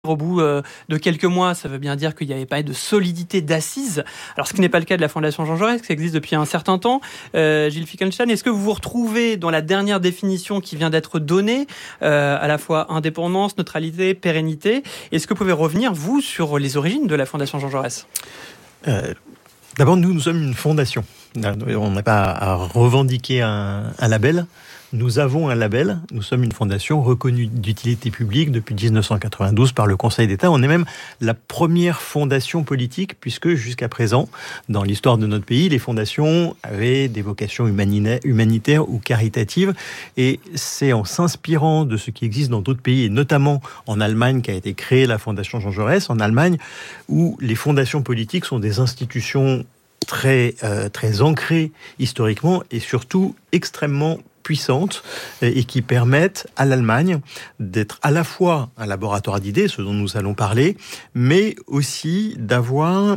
Au bout de quelques mois, ça veut bien dire qu'il n'y avait pas de solidité d'assises. Alors, ce qui n'est pas le cas de la Fondation Jean Jaurès, qui existe depuis un certain temps. Gilles Finkelstein, est-ce que vous vous retrouvez dans la dernière définition qui vient d'être donnée, à la fois indépendance, neutralité, pérennité? Est-ce que vous pouvez revenir, vous, sur les origines de la Fondation Jean Jaurès? D'abord, nous sommes une fondation. On n'a pas à revendiquer un label. Nous avons un label, nous sommes une fondation reconnue d'utilité publique depuis 1992 par le Conseil d'État. On est même la première fondation politique, puisque jusqu'à présent, dans l'histoire de notre pays, les fondations avaient des vocations humanitaires ou caritatives. Et c'est en s'inspirant de ce qui existe dans d'autres pays, et notamment en Allemagne, qu'a été créée la Fondation Jean Jaurès, en Allemagne, où les fondations politiques sont des institutions très ancrées historiquement et surtout extrêmement puissantes et qui permettent à l'Allemagne d'être à la fois un laboratoire d'idées, ce dont nous allons parler, mais aussi d'avoir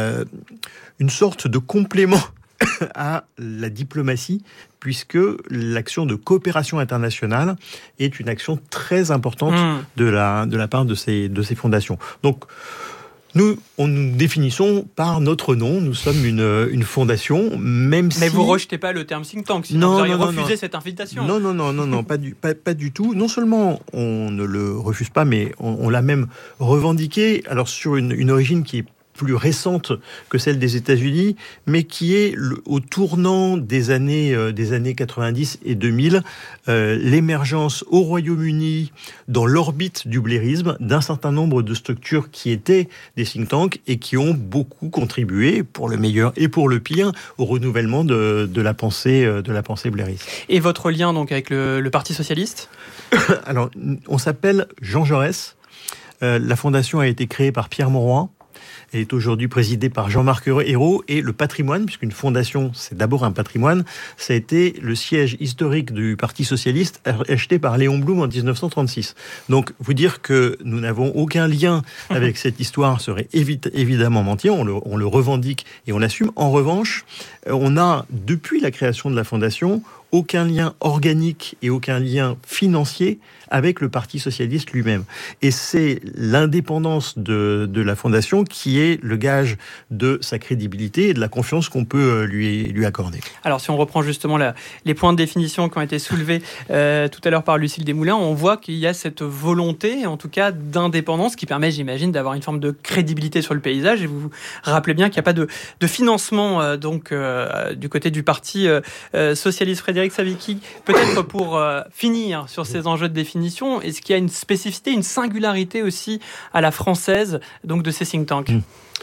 une sorte de complément à la diplomatie, puisque l'action de coopération internationale est une action très importante de la part de ces fondations. Donc, nous définissons par notre nom. Nous sommes une fondation, même si... Mais vous rejetez pas le terme think tank, sinon vous auriez refusé cette invitation. Non, pas du tout. Non seulement on ne le refuse pas, mais on l'a même revendiqué. Alors sur une origine qui est plus récente que celle des États-Unis, mais qui est au tournant des années 90 et 2000, l'émergence au Royaume-Uni, dans l'orbite du blairisme, d'un certain nombre de structures qui étaient des think tanks et qui ont beaucoup contribué, pour le meilleur et pour le pire, au renouvellement de la pensée blairiste. Et votre lien donc avec le Parti socialiste? Alors, on s'appelle Jean Jaurès. La fondation a été créée par Pierre Mauroy. Elle est aujourd'hui présidée par Jean-Marc Ayrault, et le patrimoine, puisqu'une fondation, c'est d'abord un patrimoine, ça a été le siège historique du Parti socialiste acheté par Léon Blum en 1936. Donc, vous dire que nous n'avons aucun lien avec cette histoire serait évidemment mentir. On le revendique et on l'assume. En revanche, on a, depuis la création de la fondation, aucun lien organique et aucun lien financier avec le Parti socialiste lui-même. Et c'est l'indépendance de la fondation qui est le gage de sa crédibilité et de la confiance qu'on peut lui accorder. Alors, si on reprend justement les points de définition qui ont été soulevés tout à l'heure par Lucille Desmoulins, on voit qu'il y a cette volonté, en tout cas, d'indépendance qui permet, j'imagine, d'avoir une forme de crédibilité sur le paysage. Et vous vous rappelez bien qu'il n'y a pas de financement du côté du Parti socialiste. Frédéric Savicki, peut-être pour finir sur ces enjeux de définition, est-ce qu'il y a une spécificité, une singularité aussi à la française donc de ces think tanks?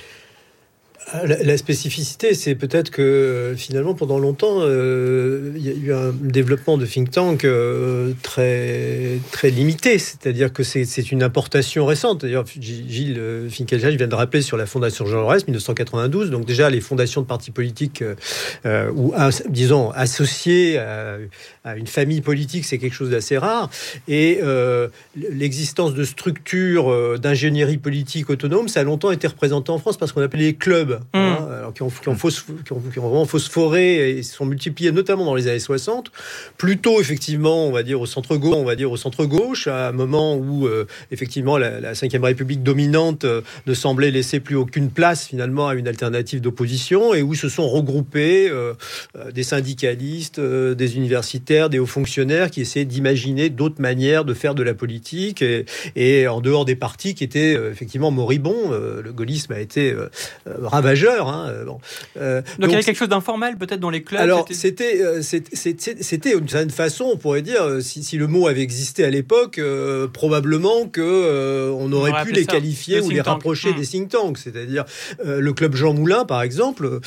La spécificité, c'est peut-être que finalement, pendant longtemps, il y a eu un développement de think tank très, très limité. C'est-à-dire que c'est une importation récente. D'ailleurs, Gilles Finkelstein vient de rappeler sur la Fondation Jean Jaurès, 1992. Donc déjà, les fondations de partis politiques, ou disons associées à une famille politique, c'est quelque chose d'assez rare. Et l'existence de structures d'ingénierie politique autonome, ça a longtemps été représenté en France parce qu'on appelait les clubs. Alors qui ont vraiment phosphoré et se sont multipliés notamment dans les années 60, plutôt effectivement on va dire au centre gauche, à un moment où effectivement la Ve République dominante ne semblait laisser plus aucune place finalement à une alternative d'opposition, et où se sont regroupés des syndicalistes, des universitaires, des hauts fonctionnaires qui essayaient d'imaginer d'autres manières de faire de la politique, et en dehors des partis qui étaient effectivement moribonds. Le gaullisme a été ravageur. Donc il y avait quelque chose d'informel peut-être dans les clubs. Alors c'était d'une certaine façon, on pourrait dire, si le mot avait existé à l'époque, probablement que on aurait pu les qualifier ou les rapprocher des think tanks. C'est-à-dire le club Jean Moulin, par exemple,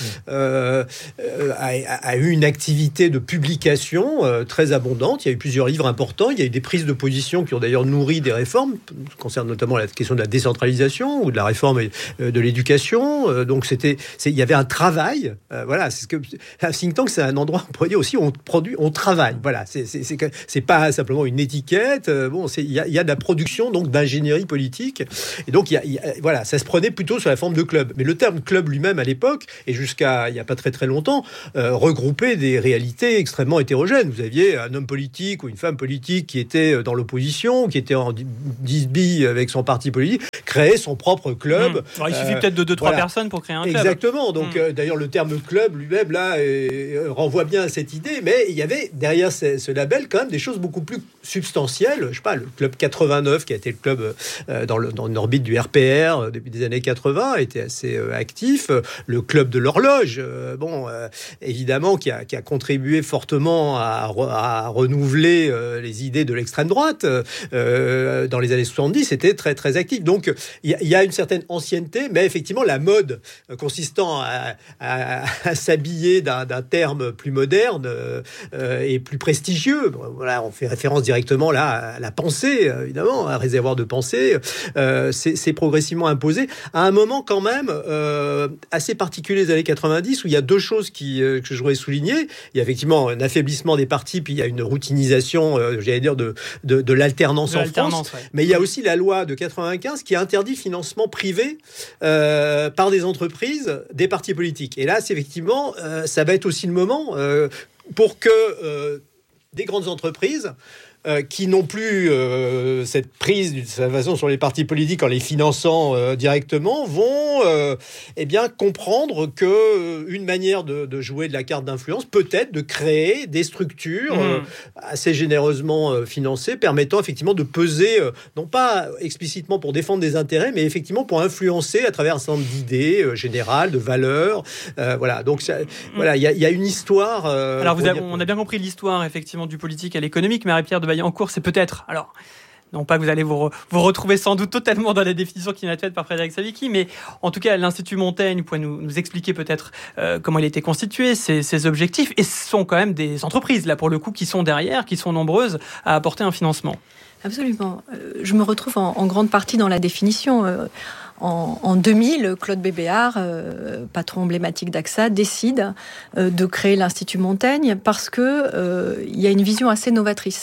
a eu une activité de publication très abondante. Il y a eu plusieurs livres importants. Il y a eu des prises de position qui ont d'ailleurs nourri des réformes, concernant notamment la question de la décentralisation ou de la réforme de l'éducation. Donc il y avait un travail. Voilà, c'est ce que un think tank, c'est un endroit, on pourrait dire aussi, on travaille. Voilà, c'est pas simplement une étiquette. Il y a de la production donc d'ingénierie politique. Et donc voilà, ça se prenait plutôt sur la forme de club. Mais le terme club lui-même à l'époque et jusqu'à il y a pas très très longtemps regroupait des réalités extrêmement hétérogènes. Vous aviez un homme politique ou une femme politique qui était dans l'opposition, qui était en disbille avec son parti politique, créer son propre club. Alors, il suffit peut-être de 2-3 personnes pour créer un club. Exactement. Donc d'ailleurs le terme club lui-même là renvoie bien à cette idée, mais il y avait derrière ce label quand même des choses beaucoup plus substantielles. Je sais pas, le club 89 qui a été le club dans une orbite du RPR depuis des années 80 était assez actif. Le club de l'horloge, évidemment qui a contribué fortement à renouveler les idées de l'extrême droite dans les années 70, c'était très très actif. Donc il y a une certaine ancienneté, mais effectivement la mode consistant à s'habiller d'un terme plus moderne et plus prestigieux. Voilà, on fait référence directement là à la pensée, évidemment, à un réservoir de pensée. C'est progressivement imposé à un moment quand même assez particulier des années 90 où il y a deux choses que je voudrais souligner. Il y a effectivement un affaiblissement des partis, puis il y a une routinisation, j'allais dire, de l'alternance en France. Ouais. Mais il y a aussi la loi de 95 qui interdit le financement privé par des entreprises, des partis politiques. Et là, c'est effectivement, ça va être aussi le moment pour que des grandes entreprises qui n'ont plus cette prise d'une certaine façon sur les partis politiques en les finançant directement vont comprendre que une manière de jouer de la carte d'influence peut être de créer des structures assez généreusement financées permettant effectivement de peser non pas explicitement pour défendre des intérêts mais effectivement pour influencer à travers un certain nombre d'idées générales, de valeurs. Voilà, donc il y a une histoire. Alors on a bien compris l'histoire effectivement du politique à l'économique, Marie-Pierre de Vaillancourt, c'est peut-être, alors, non pas que vous allez vous retrouver sans doute totalement dans la définition qui m'a été faite par Frédéric Savicki, mais en tout cas, l'Institut Montaigne, vous pouvez nous expliquer peut-être comment il a été constitué, ses objectifs, et ce sont quand même des entreprises, là, pour le coup, qui sont derrière, qui sont nombreuses à apporter un financement. Absolument. Je me retrouve en grande partie dans la définition. En 2000, Claude Bébéar, patron emblématique d'AXA, décide de créer l'Institut Montaigne parce que il y a une vision assez novatrice.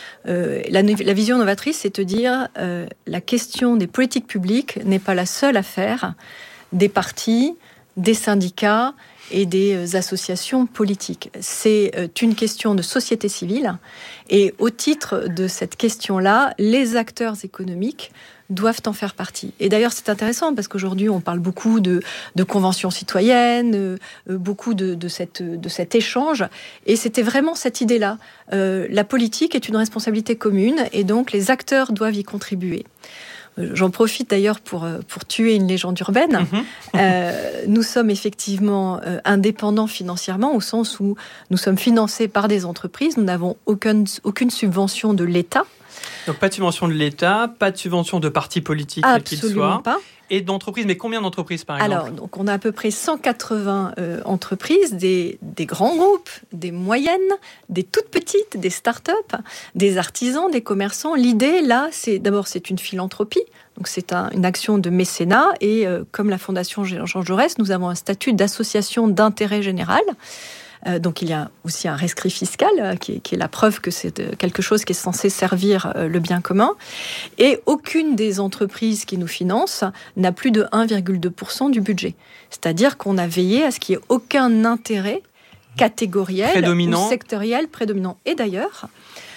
La vision novatrice, c'est de dire la question des politiques publiques n'est pas la seule affaire des partis, des syndicats et des associations politiques. C'est une question de société civile et au titre de cette question-là, les acteurs économiques doivent en faire partie. Et d'ailleurs, c'est intéressant parce qu'aujourd'hui, on parle beaucoup de conventions citoyennes, beaucoup de cet échange. Et c'était vraiment cette idée-là. La politique est une responsabilité commune et donc les acteurs doivent y contribuer. J'en profite d'ailleurs pour tuer une légende urbaine. Nous sommes effectivement indépendants financièrement au sens où nous sommes financés par des entreprises. Nous n'avons aucune subvention de l'État. Donc pas de subvention de l'État, pas de subvention de partis politiques, quels qu'ils soient. Absolument pas. Et d'entreprises, mais combien d'entreprises par exemple ? Alors, donc on a à peu près 180 entreprises, des grands groupes, des moyennes, des toutes petites, des start-up, des artisans, des commerçants. L'idée, là, c'est une philanthropie. Donc c'est une action de mécénat et comme la Fondation Jean Jaurès, nous avons un statut d'association d'intérêt général. Donc il y a aussi un rescrit fiscal qui est la preuve que c'est quelque chose qui est censé servir le bien commun. Et aucune des entreprises qui nous financent n'a plus de 1,2% du budget. C'est-à-dire qu'on a veillé à ce qu'il n'y ait aucun intérêt catégoriel ou sectoriel prédominant. Et d'ailleurs,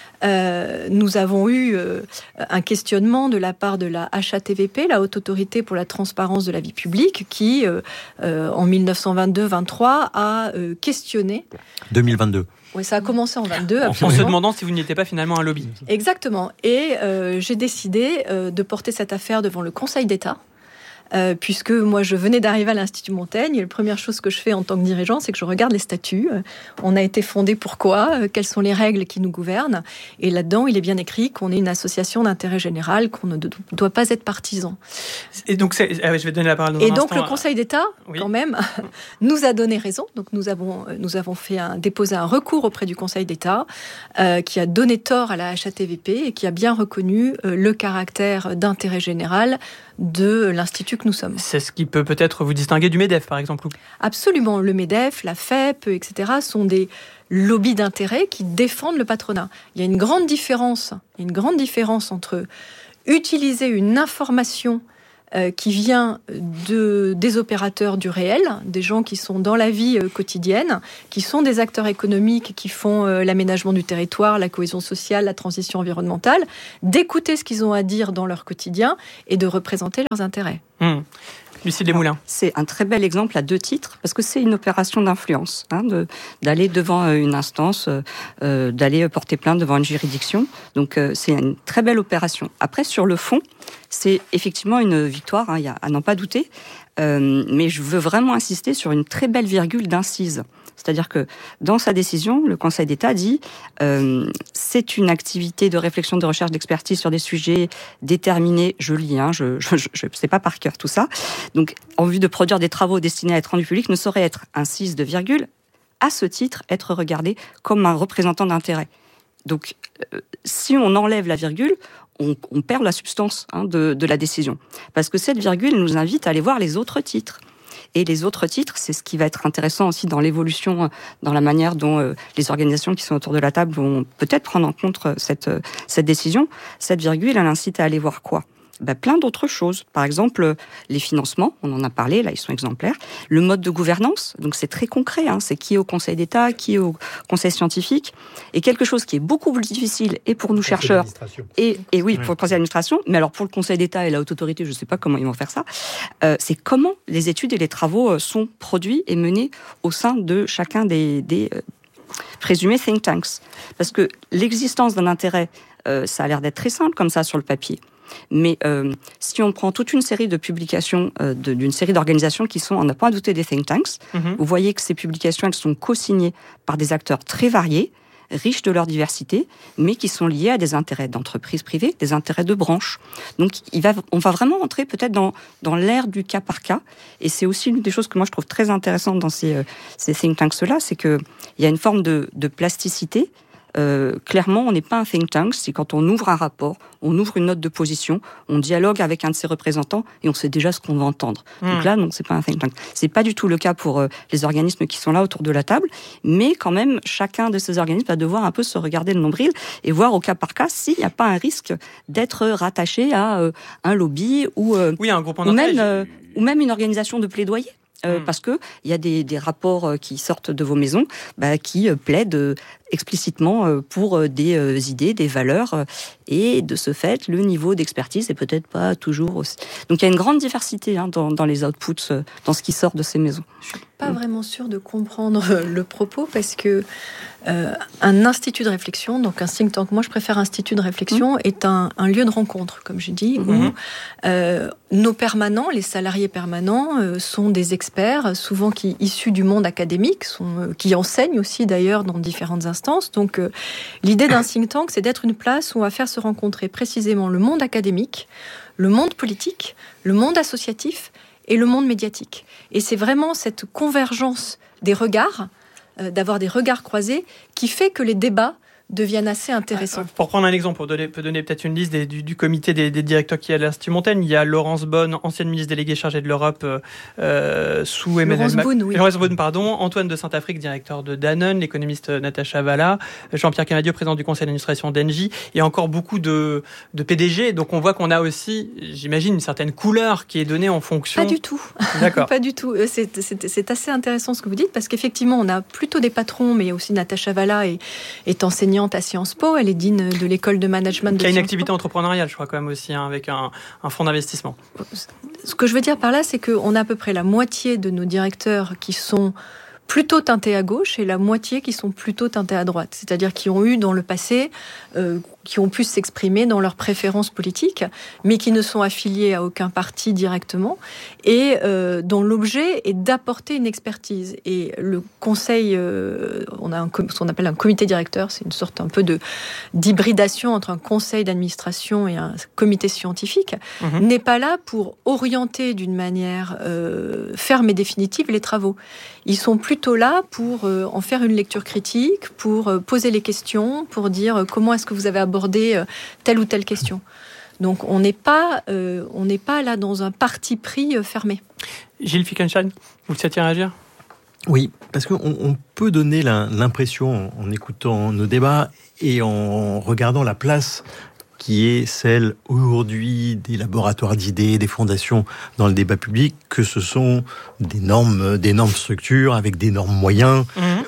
nous avons eu un questionnement de la part de la HATVP, la Haute Autorité pour la Transparence de la Vie Publique, qui, en 1922-23, a questionné... 2022. Oui, ça a commencé en 22. En se demandant si vous n'étiez pas finalement un lobby. Exactement. Et j'ai décidé de porter cette affaire devant le Conseil d'État. Puisque moi je venais d'arriver à l'Institut Montaigne et la première chose que je fais en tant que dirigeant, c'est que je regarde les statuts. On a été fondé pourquoi, quelles sont les règles qui nous gouvernent, et là-dedans il est bien écrit qu'on est une association d'intérêt général, qu'on ne doit pas être partisan. Et donc je vais donner la parole dans un instant. Et donc le Conseil d'État, quand même, nous a donné raison. Donc nous avons déposé un recours auprès du Conseil d'État qui a donné tort à la HATVP et qui a bien reconnu le caractère d'intérêt général de l'institut que nous sommes. C'est ce qui peut peut-être vous distinguer du MEDEF, par exemple. Absolument. Le MEDEF, la FEP, etc. sont des lobbies d'intérêt qui défendent le patronat. Il y a une grande différence entre utiliser une information qui vient des opérateurs du réel, des gens qui sont dans la vie quotidienne, qui sont des acteurs économiques, qui font l'aménagement du territoire, la cohésion sociale, la transition environnementale, d'écouter ce qu'ils ont à dire dans leur quotidien et de représenter leurs intérêts. Lucille Desmoulins. C'est un très bel exemple à 2 titres, parce que c'est une opération d'influence, d'aller devant une instance, d'aller porter plainte devant une juridiction. Donc c'est une très belle opération. Après, sur le fond, c'est effectivement une victoire, il y a à n'en pas douter, mais je veux vraiment insister sur une très belle virgule d'incise. C'est-à-dire que dans sa décision, le Conseil d'État dit c'est une activité de réflexion, de recherche, d'expertise sur des sujets déterminés. Je lis, je sais pas par cœur tout ça. Donc, en vue de produire des travaux destinés à être rendus publics, ne saurait être incise de virgule, à ce titre, être regardé comme un représentant d'intérêt. Donc, si on enlève la virgule, on perd la substance de la décision. Parce que cette virgule nous invite à aller voir les autres titres. Et les autres titres, c'est ce qui va être intéressant aussi dans l'évolution, dans la manière dont les organisations qui sont autour de la table vont peut-être prendre en compte cette décision. Cette virgule, elle incite à aller voir quoi ? Plein d'autres choses. Par exemple, les financements, on en a parlé, là ils sont exemplaires. Le mode de gouvernance, donc c'est très concret, c'est qui est au Conseil d'État, qui est au Conseil scientifique. Et quelque chose qui est beaucoup plus difficile, et pour nous chercheurs, et oui, pour le Conseil d'administration, mais alors pour le Conseil d'État et la Haute Autorité, je ne sais pas comment ils vont faire ça, c'est comment les études et les travaux sont produits et menés au sein de chacun des présumés think tanks. Parce que l'existence d'un intérêt, ça a l'air d'être très simple comme ça sur le papier. Mais si on prend toute une série de publications d'une série d'organisations qui sont, on n'a pas à douter, des think tanks, vous voyez que ces publications, elles sont co-signées par des acteurs très variés, riches de leur diversité, mais qui sont liés à des intérêts d'entreprises privées, des intérêts de branches. Donc on va vraiment entrer peut-être dans l'ère du cas par cas, et c'est aussi une des choses que moi je trouve très intéressante dans ces think tanks-là, c'est qu'il y a une forme de plasticité. Clairement, on n'est pas un think tank, c'est quand on ouvre un rapport, on ouvre une note de position, on dialogue avec un de ses représentants et on sait déjà ce qu'on va entendre. Donc là, non, c'est pas un think tank. C'est pas du tout le cas pour les organismes qui sont là autour de la table, mais quand même, chacun de ces organismes va devoir un peu se regarder le nombril et voir au cas par cas s'il n'y a pas un risque d'être rattaché à un lobby ou même une organisation de plaidoyer. Parce que il y a des rapports qui sortent de vos maisons qui plaident explicitement pour des idées, des valeurs, et de ce fait, le niveau d'expertise est peut-être pas toujours aussi. Donc il y a une grande diversité dans les outputs, dans ce qui sort de ces maisons. Je suis pas vraiment sûre de comprendre le propos, parce que un institut de réflexion, donc un think tank, moi je préfère institut de réflexion, est un lieu de rencontre, comme je dis, où nos permanents, les salariés permanents, sont des experts, souvent issus du monde académique, qui enseignent aussi d'ailleurs dans différentes instances. Donc l'idée d'un think tank, c'est d'être une place où on va faire se rencontrer précisément le monde académique, le monde politique, le monde associatif et le monde médiatique. Et c'est vraiment cette convergence des regards, d'avoir des regards croisés, qui fait que les débats deviennent assez intéressants. Pour prendre un exemple, on peut donner peut-être une liste du comité des directeurs qui est à l'Institut Montaigne. Il y a Laurence Bonne, ancienne ministre déléguée chargée de l'Europe sous Emmanuel Macron. Laurence Bonne, pardon. Antoine de Saint-Afrique, directeur de Danone. L'économiste Natacha Valla. Jean-Pierre Camadio, président du conseil d'administration d'Engie. Et encore beaucoup de PDG. Donc on voit qu'on a aussi, j'imagine, une certaine couleur qui est donnée en fonction... Pas du tout. D'accord. Pas du tout. C'est assez intéressant ce que vous dites, parce qu'effectivement, on a plutôt des patrons, mais aussi Natacha Valla est enseignante à Sciences Po, elle est digne de l'école de management de Sciences Po. Il y a une activité entrepreneuriale, je crois, quand même aussi, avec un fonds d'investissement. Ce que je veux dire par là, c'est qu'on a à peu près la moitié de nos directeurs qui sont plutôt teintés à gauche et la moitié qui sont plutôt teintés à droite. C'est-à-dire qui ont eu dans le passé, qui ont pu s'exprimer dans leurs préférences politiques, mais qui ne sont affiliés à aucun parti directement, et dont l'objet est d'apporter une expertise. Et le conseil, on a ce qu'on appelle un comité directeur, c'est une sorte un peu d'hybridation entre un conseil d'administration et un comité scientifique, n'est pas là pour orienter d'une manière ferme et définitive les travaux. Ils sont plutôt là pour en faire une lecture critique, pour poser les questions, pour dire comment est-ce que vous avez abordé telle ou telle question. Donc on n'est pas là dans un parti pris fermé. Gilles Fickenstein, vous le souhaitez réagir ? Oui, parce qu'on peut donner l'impression, en écoutant nos débats et en regardant la place qui est celle aujourd'hui des laboratoires d'idées, des fondations dans le débat public, que ce sont d'énormes structures avec d'énormes moyens.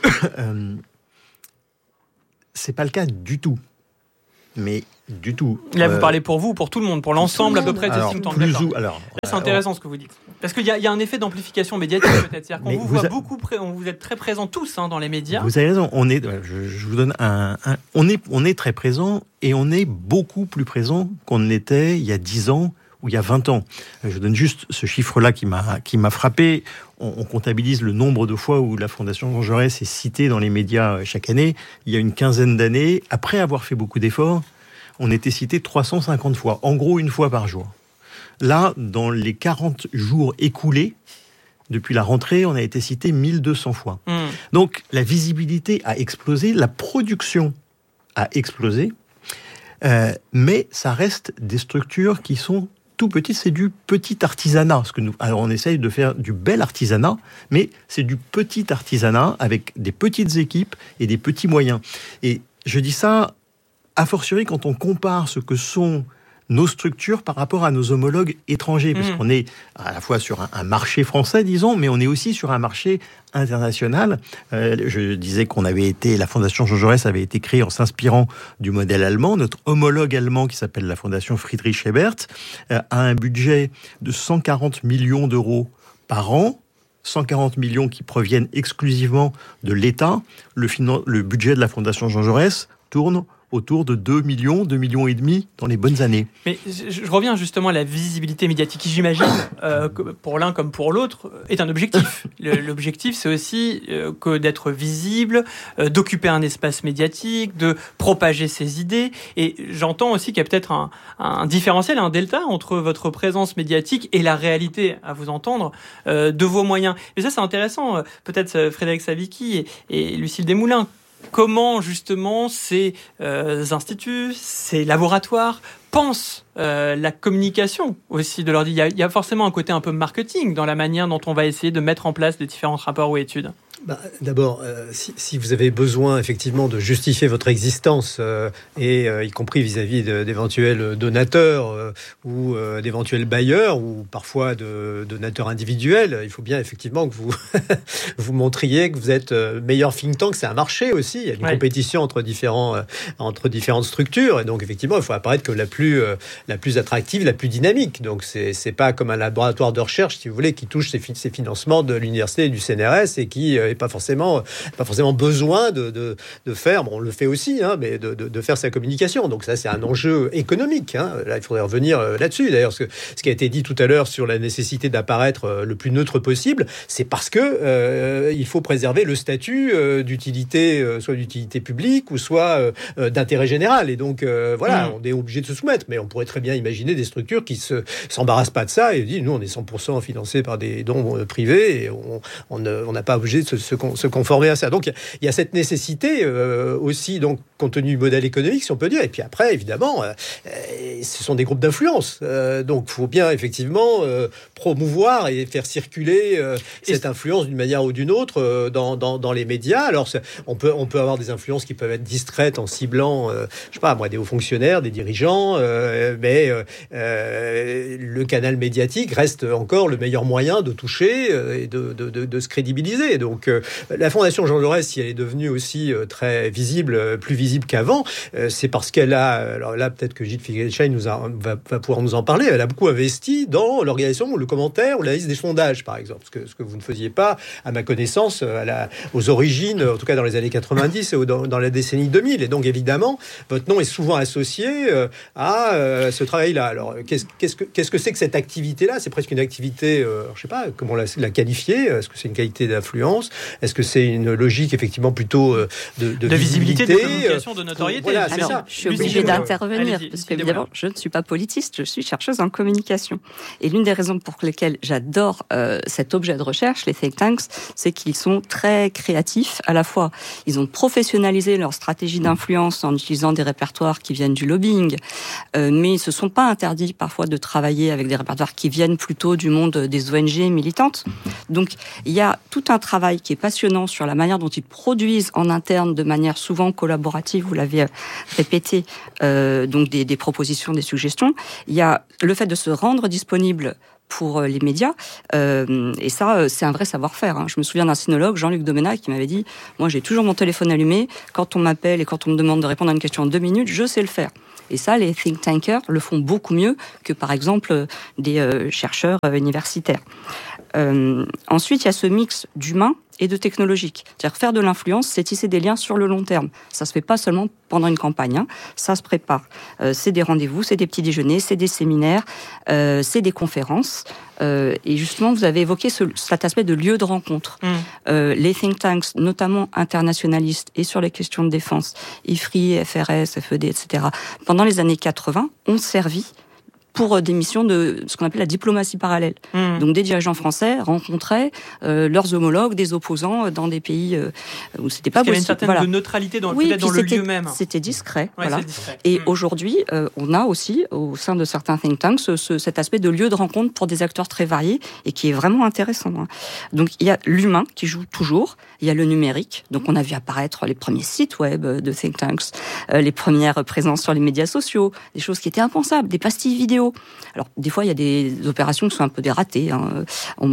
C'est pas le cas du tout. Mais du tout. Là, vous parlez pour vous, pour tout le monde, pour l'ensemble à peu près des think tanks. C'est intéressant ce que vous dites. Parce qu'il y a un effet d'amplification médiatique peut-être. C'est-à-dire qu'on vous voit beaucoup, vous êtes très présents tous dans les médias. Vous avez raison. Je vous donne on est très présents et on est beaucoup plus présents qu'on ne l'était il y a 10 ans ou il y a 20 ans. Je donne juste ce chiffre-là qui m'a frappé. On comptabilise le nombre de fois où la Fondation Jean Jaurès est citée dans les médias chaque année. Il y a une quinzaine d'années, après avoir fait beaucoup d'efforts, on était cité 350 fois, en gros une fois par jour. Là, dans les 40 jours écoulés, depuis la rentrée, on a été cité 1200 fois. Donc la visibilité a explosé, la production a explosé, mais ça reste des structures qui sont tout petites, c'est du petit artisanat. Alors on essaye de faire du bel artisanat, mais c'est du petit artisanat avec des petites équipes et des petits moyens. Et je dis ça a fortiori quand on compare ce que sont nos structures par rapport à nos homologues étrangers, parce qu'on est à la fois sur un marché français, disons, mais on est aussi sur un marché international. Je disais la Fondation Jean Jaurès avait été créée en s'inspirant du modèle allemand. Notre homologue allemand, qui s'appelle la Fondation Friedrich Ebert, a un budget de 140 millions d'euros par an, 140 millions qui proviennent exclusivement de l'État. Le budget de la Fondation Jean Jaurès tourne autour de 2 millions et demi dans les bonnes années. Mais je reviens justement à la visibilité médiatique, qui j'imagine, pour l'un comme pour l'autre, est un objectif. L'objectif, c'est aussi que d'être visible, d'occuper un espace médiatique, de propager ses idées. Et j'entends aussi qu'il y a peut-être un différentiel, un delta entre votre présence médiatique et la réalité, à vous entendre, de vos moyens. Et ça, c'est intéressant. Peut-être Frédéric Savicki et Lucille Desmoulins. Comment, justement, ces instituts, ces laboratoires pensent la communication aussi de leur dire. Il y a forcément un côté un peu marketing dans la manière dont on va essayer de mettre en place les différents rapports ou études. D'abord, si vous avez besoin effectivement de justifier votre existence, y compris vis-à-vis d'éventuels donateurs ou d'éventuels bailleurs, ou parfois de donateurs individuels, il faut bien effectivement que vous vous montriez que vous êtes meilleur think tank. C'est un marché aussi, il y a une compétition entre différentes structures, et donc effectivement il faut apparaître comme la plus attractive, la plus dynamique. Donc c'est pas comme un laboratoire de recherche, si vous voulez, qui touche ses financements de l'université et du CNRS et qui pas forcément besoin de faire, on le fait aussi, mais de faire sa communication. Donc ça, c'est un enjeu économique. Là, il faudrait revenir là-dessus. D'ailleurs, ce qui a été dit tout à l'heure sur la nécessité d'apparaître le plus neutre possible, c'est parce que il faut préserver le statut d'utilité, soit d'utilité publique ou soit d'intérêt général. Et donc, on est obligé de se soumettre. Mais on pourrait très bien imaginer des structures qui s'embarrassent pas de ça et disent, nous, on est 100% financés par des dons privés et on n'a pas obligé de se conformer à ça. Donc il y a cette nécessité aussi, donc compte tenu du modèle économique, si on peut dire. Et puis après, évidemment, ce sont des groupes d'influence. Donc il faut bien effectivement promouvoir et faire circuler cette influence d'une manière ou d'une autre dans les médias. Alors on peut avoir des influences qui peuvent être discrètes en ciblant, je sais pas moi, des hauts fonctionnaires, des dirigeants, mais le canal médiatique reste encore le meilleur moyen de toucher et de se crédibiliser. Donc la Fondation Jean Jaurès, si elle est devenue aussi très visible, plus visible qu'avant, c'est parce qu'elle a, alors là peut-être que Gilles Fickenstein va pouvoir nous en parler, elle a beaucoup investi dans l'organisation, le commentaire ou l'analyse des sondages, par exemple, ce que vous ne faisiez pas, à ma connaissance, aux origines, en tout cas dans les années 90 et dans la décennie 2000. Et donc évidemment, votre nom est souvent associé à ce travail-là. Alors qu'est-ce que c'est que cette activité-là ? C'est presque une activité, je ne sais pas comment la qualifier. Est-ce que c'est une qualité d'influence ? Est-ce que c'est une logique effectivement plutôt de visibilité, de communication, de notoriété? Voilà, c'est Alors, ça. je suis obligée d'intervenir, parce qu'évidemment, je ne suis pas politiste, je suis chercheuse en communication. Et l'une des raisons pour lesquelles j'adore cet objet de recherche, les think tanks, c'est qu'ils sont très créatifs. À la fois, ils ont professionnalisé leur stratégie d'influence en utilisant des répertoires qui viennent du lobbying, mais ils se sont pas interdits parfois de travailler avec des répertoires qui viennent plutôt du monde des ONG militantes. Donc, il y a tout un travail qui est passionnant sur la manière dont ils produisent en interne de manière souvent collaborative, vous l'avez répété, donc des propositions, des suggestions. Il y a le fait de se rendre disponible pour les médias, et ça, c'est un vrai savoir-faire. Hein. Je me souviens d'un sinologue, Jean-Luc Domenach, qui m'avait dit « Moi, j'ai toujours mon téléphone allumé. Quand on m'appelle et quand on me demande de répondre à une question en 2 minutes, je sais le faire. » Et ça, les think tankers le font beaucoup mieux que, par exemple, des chercheurs universitaires. Ensuite, il y a ce mix d'humain et de technologique. C'est-à-dire faire de l'influence, c'est tisser des liens sur le long terme. Ça se fait pas seulement pendant une campagne, hein. Ça se prépare. C'est des rendez-vous, c'est des petits déjeuners, c'est des séminaires, c'est des conférences. Et justement, vous avez évoqué cet aspect de lieu de rencontre. Les think tanks, notamment internationalistes et sur les questions de défense, IFRI, FRS, FED, etc., pendant les années 80, ont servi pour des missions de ce qu'on appelle la diplomatie parallèle. Donc des dirigeants français rencontraient leurs homologues, des opposants dans des pays où c'était pas possible. Il y avait une certaine de neutralité peut-être dans le lieu même. C'était discret. Ouais, voilà. c'est discret. Et aujourd'hui, on a aussi, au sein de certains think tanks, cet aspect de lieu de rencontre pour des acteurs très variés et qui est vraiment intéressant. Hein. Donc il y a l'humain qui joue toujours, il y a le numérique. Donc on a vu apparaître les premiers sites web de think tanks, les premières présences sur les médias sociaux, des choses qui étaient impensables, des pastilles vidéo. Alors, des fois, il y a des opérations qui sont un peu des ratés. Hein.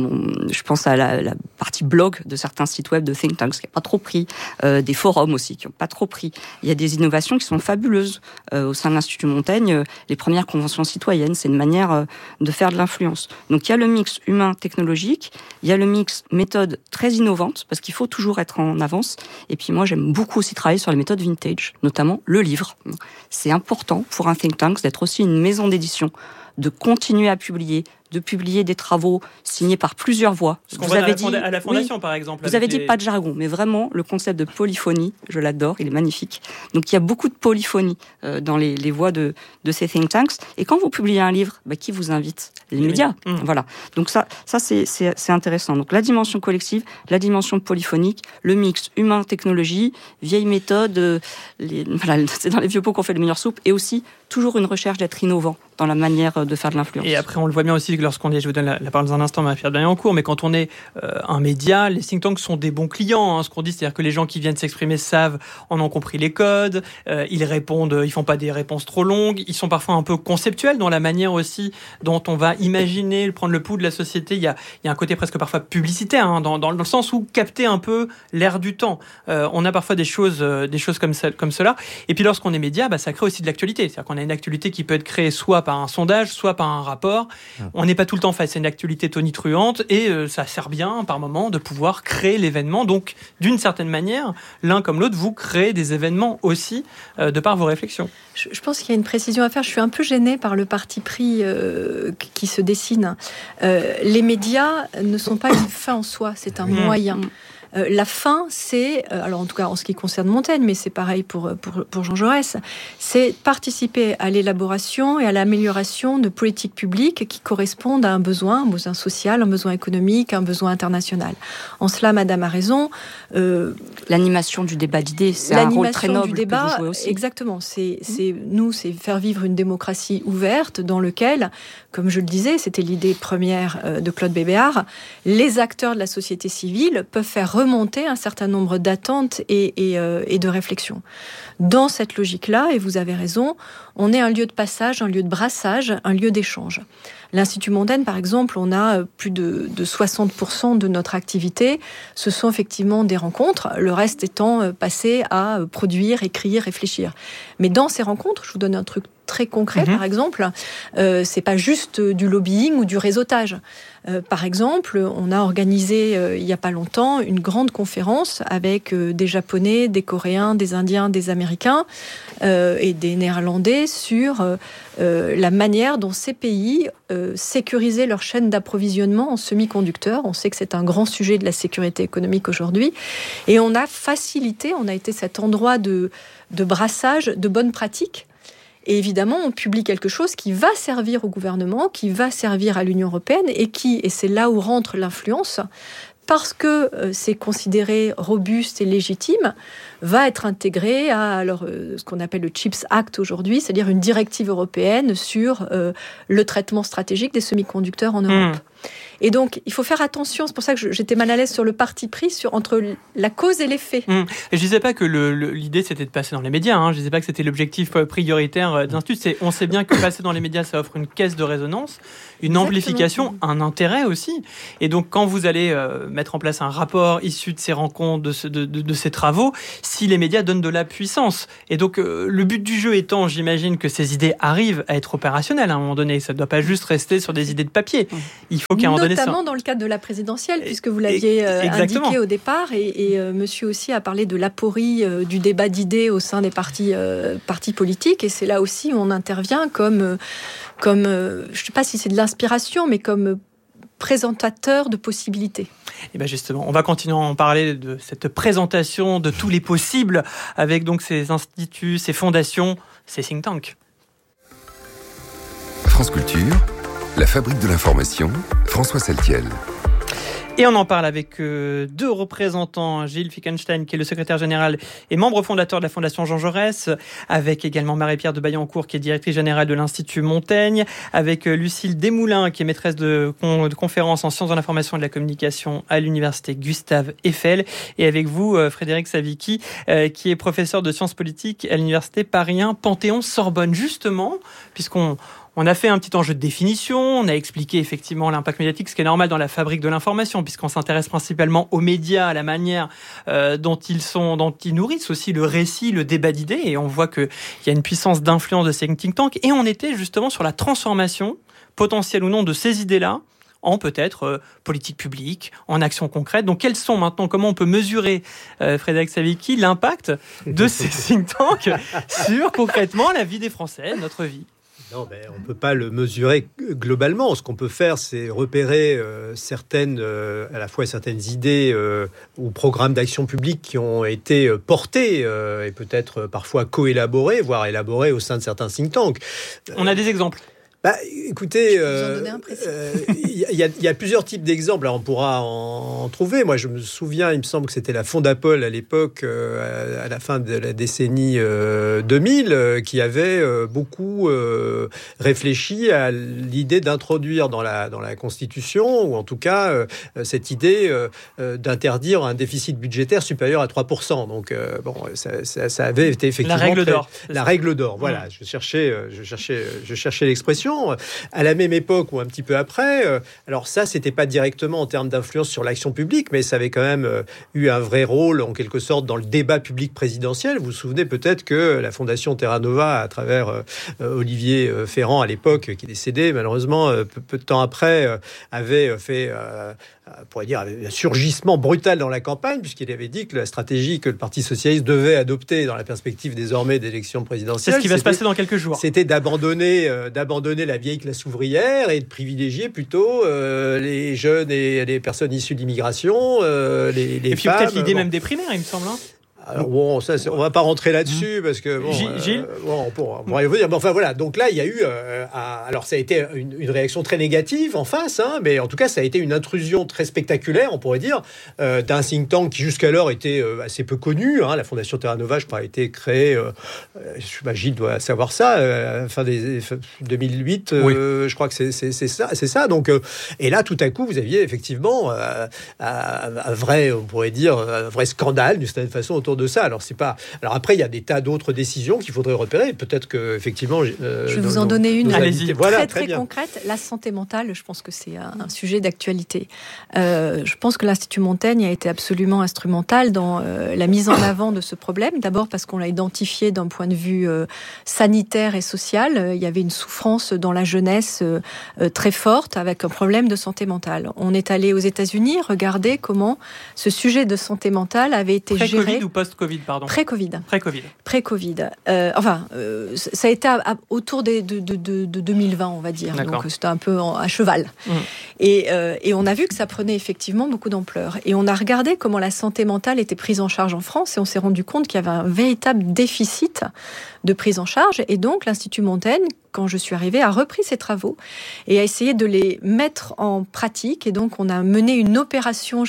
Je pense à la partie blog de certains sites web de think tanks qui n'ont pas trop pris, des forums aussi qui n'ont pas trop pris. Il y a des innovations qui sont fabuleuses. Au sein de l'Institut Montaigne, les premières conventions citoyennes, c'est une manière de faire de l'influence. Donc, il y a le mix humain-technologique, il y a le mix méthode très innovante, parce qu'il faut toujours être en avance. Et puis, moi, j'aime beaucoup aussi travailler sur les méthodes vintage, notamment le livre. C'est important pour un think tank d'être aussi une maison d'édition, de continuer à publier, de publier des travaux signés par plusieurs voix. Ce qu'on voit à la Fondation, oui, par exemple. Vous avez dit pas de jargon, mais vraiment, le concept de polyphonie, je l'adore, il est magnifique. Donc, il y a beaucoup de polyphonie dans les voix de ces think tanks. Et quand vous publiez un livre, qui vous invite? Les médias. Voilà. Donc, ça c'est intéressant. Donc, la dimension collective, la dimension polyphonique, le mix humain-technologie, vieille méthode, c'est dans les vieux pots qu'on fait les meilleures soupes, et aussi toujours une recherche d'être innovant dans la manière de faire de l'influence. Et après, on le voit bien aussi lorsqu'on est, je vous donne la parole dans un instant, Marie-Pierre Delayencourt, mais quand on est un média, les think tanks sont des bons clients. Hein, ce qu'on dit, c'est-à-dire que les gens qui viennent s'exprimer en ont compris les codes, ils répondent, ils font pas des réponses trop longues, ils sont parfois un peu conceptuels dans la manière aussi dont on va imaginer, prendre le pouls de la société. Il y a un côté presque parfois publicitaire, hein, dans le sens où capter un peu l'air du temps. On a parfois des choses comme cela. Et puis lorsqu'on est média, ça crée aussi de l'actualité. C'est-à-dire qu'on a une actualité qui peut être créée soit par un sondage, soit par un rapport. On n'est pas tout le temps face à une actualité tonitruante et ça sert bien par moment de pouvoir créer l'événement. Donc, d'une certaine manière, l'un comme l'autre, vous créez des événements aussi de par vos réflexions. Je pense qu'il y a une précision à faire. Je suis un peu gênée par le parti pris qui se dessine. Les médias ne sont pas une fin en soi, c'est un moyen. La fin, c'est, alors en tout cas en ce qui concerne Montaigne, mais c'est pareil pour Jean Jaurès, c'est participer à l'élaboration et à l'amélioration de politiques publiques qui correspondent à un besoin social, un besoin économique, un besoin international. En cela, Madame a raison. L'animation du débat d'idées, c'est un rôle très noble que vous jouez aussi. Exactement. C'est faire vivre une démocratie ouverte dans lequel, comme je le disais, c'était l'idée première de Claude Bébéar, les acteurs de la société civile peuvent faire remonter un certain nombre d'attentes et de réflexions. Dans cette logique-là, et vous avez raison, on est un lieu de passage, un lieu de brassage, un lieu d'échange. L'Institut Montaigne, par exemple, on a plus de 60% de notre activité. Ce sont effectivement des rencontres, le reste étant passé à produire, écrire, réfléchir. Mais dans ces rencontres, je vous donne un truc très concret, par exemple, c'est pas juste du lobbying ou du réseautage. Par exemple, on a organisé il y a pas longtemps une grande conférence avec des Japonais, des Coréens, des Indiens, des Américains et des Néerlandais sur la manière dont ces pays sécuriser leur chaîne d'approvisionnement en semi-conducteurs. On sait que c'est un grand sujet de la sécurité économique aujourd'hui. Et on a facilité, on a été cet endroit de brassage de bonnes pratiques. Et évidemment, on publie quelque chose qui va servir au gouvernement, qui va servir à l'Union européenne et c'est là où rentre l'influence, parce que c'est considéré robuste et légitime, va être intégré à ce qu'on appelle le CHIPS Act aujourd'hui, c'est-à-dire une directive européenne sur le traitement stratégique des semi-conducteurs en Europe. Et donc, il faut faire attention. C'est pour ça que j'étais mal à l'aise sur le parti pris entre la cause et l'effet. Et je ne disais pas que l'idée, c'était de passer dans les médias. Je ne disais pas que c'était l'objectif prioritaire d'Institut. On sait bien que passer dans les médias, ça offre une caisse de résonance, une amplification, un intérêt aussi. Et donc, quand vous allez mettre en place un rapport issu de ces rencontres, de ces travaux, si les médias donnent de la puissance. Et donc, le but du jeu étant, j'imagine, que ces idées arrivent à être opérationnelles à un moment donné. Ça ne doit pas juste rester sur des idées de papier. Il faut qu'à un moment donné... Notamment dans le cadre de la présidentielle, puisque vous l'aviez indiqué au départ, et monsieur aussi a parlé de l'aporie du débat d'idées au sein des partis politiques, et c'est là aussi où on intervient comme je ne sais pas si c'est de l'inspiration, mais comme présentateur de possibilités. Et bien justement, on va continuer à en parler de cette présentation de tous les possibles, avec donc ces instituts, ces fondations, ces think tanks. France Culture, la fabrique de l'information, François Saltiel. Et on en parle avec deux représentants, Gilles Fickenstein, qui est le secrétaire général et membre fondateur de la Fondation Jean Jaurès, avec également Marie-Pierre de Baillancourt, qui est directrice générale de l'Institut Montaigne, avec Lucille Desmoulins, qui est maîtresse de conférences en sciences de l'information et de la communication à l'université Gustave Eiffel, et avec vous, Frédéric Savicki, qui est professeur de sciences politiques à l'université Paris 1 Panthéon-Sorbonne. Justement, puisqu'on a fait un petit enjeu de définition, on a expliqué effectivement l'impact médiatique, ce qui est normal dans la fabrique de l'information, puisqu'on s'intéresse principalement aux médias, à la manière dont ils nourrissent aussi le récit, le débat d'idées, et on voit qu'il y a une puissance d'influence de ces think tanks, et on était justement sur la transformation, potentielle ou non, de ces idées-là, en peut-être politique publique, en action concrète. Donc quels sont maintenant, comment on peut mesurer, Frédéric Savicki, l'impact de ces think tanks sur concrètement la vie des Français, notre vie ? Non, mais on ne peut pas le mesurer globalement. Ce qu'on peut faire, c'est repérer à la fois certaines idées ou programmes d'action publique qui ont été portés et peut-être parfois co-élaborés, voire élaborés au sein de certains think tanks. On a des exemples. Écoutez, il y a plusieurs types d'exemples. Alors, on pourra en trouver. Moi, je me souviens, il me semble que c'était la Fondapol à l'époque, à la fin de la décennie 2000, qui avait beaucoup réfléchi à l'idée d'introduire dans la Constitution, ou en tout cas cette idée d'interdire un déficit budgétaire supérieur à 3%. Donc, ça avait été effectivement la règle d'or. La règle d'or. Voilà. Je cherchais l'expression. À la même époque ou un petit peu après, alors ça, c'était pas directement en termes d'influence sur l'action publique, mais ça avait quand même eu un vrai rôle, en quelque sorte, dans le débat public présidentiel. Vous vous souvenez peut-être que la Fondation Terra Nova, à travers Olivier Ferrand, à l'époque, qui est décédé, malheureusement, peu de temps après, avait fait... on pourrait dire un surgissement brutal dans la campagne, puisqu'il avait dit que la stratégie que le Parti socialiste devait adopter dans la perspective désormais d'élections présidentielles, c'est ce qui va se passer dans quelques jours. C'était d'abandonner la vieille classe ouvrière et de privilégier plutôt les jeunes et les personnes issues d'immigration, les et puis femmes. Peut-être l'idée même des primaires, il me semble. Alors bon, ça, on va pas rentrer là-dessus parce que Gilles, on pourrait y revenir. Mais enfin voilà, donc là il y a eu, alors ça a été une réaction très négative en face, mais en tout cas ça a été une intrusion très spectaculaire, on pourrait dire, d'un think tank qui jusqu'alors était assez peu connu. La Fondation Terra Nova, je crois, a été créée, Gilles doit savoir ça, fin des 2008, oui. Je crois que c'est ça. Donc et là tout à coup vous aviez effectivement un vrai, on pourrait dire, un vrai scandale d'une certaine façon autour de ça. Alors c'est pas. Alors après il y a des tas d'autres décisions qu'il faudrait repérer. Peut-être que effectivement. Je vais vous en donner une très bien. Concrète. La santé mentale. Je pense que c'est un sujet d'actualité. Je pense que l'Institut Montaigne a été absolument instrumental dans la mise en avant de ce problème. D'abord parce qu'on l'a identifié d'un point de vue sanitaire et social. Il y avait une souffrance dans la jeunesse très forte avec un problème de santé mentale. On est allé aux États-Unis regarder comment ce sujet de santé mentale avait été géré. Pré-Covid ou post-Covid, pardon. Pré-Covid. Ça a été autour de 2020, on va dire. D'accord. Donc c'était un peu à cheval. Et on a vu que ça prenait effectivement beaucoup d'ampleur. Et on a regardé comment la santé mentale était prise en charge en France et on s'est rendu compte qu'il y avait un véritable déficit de prise en charge. Et donc l'Institut Montaigne, quand je suis arrivée, a repris ses travaux et a essayé de les mettre en pratique. Et donc on a mené une opération,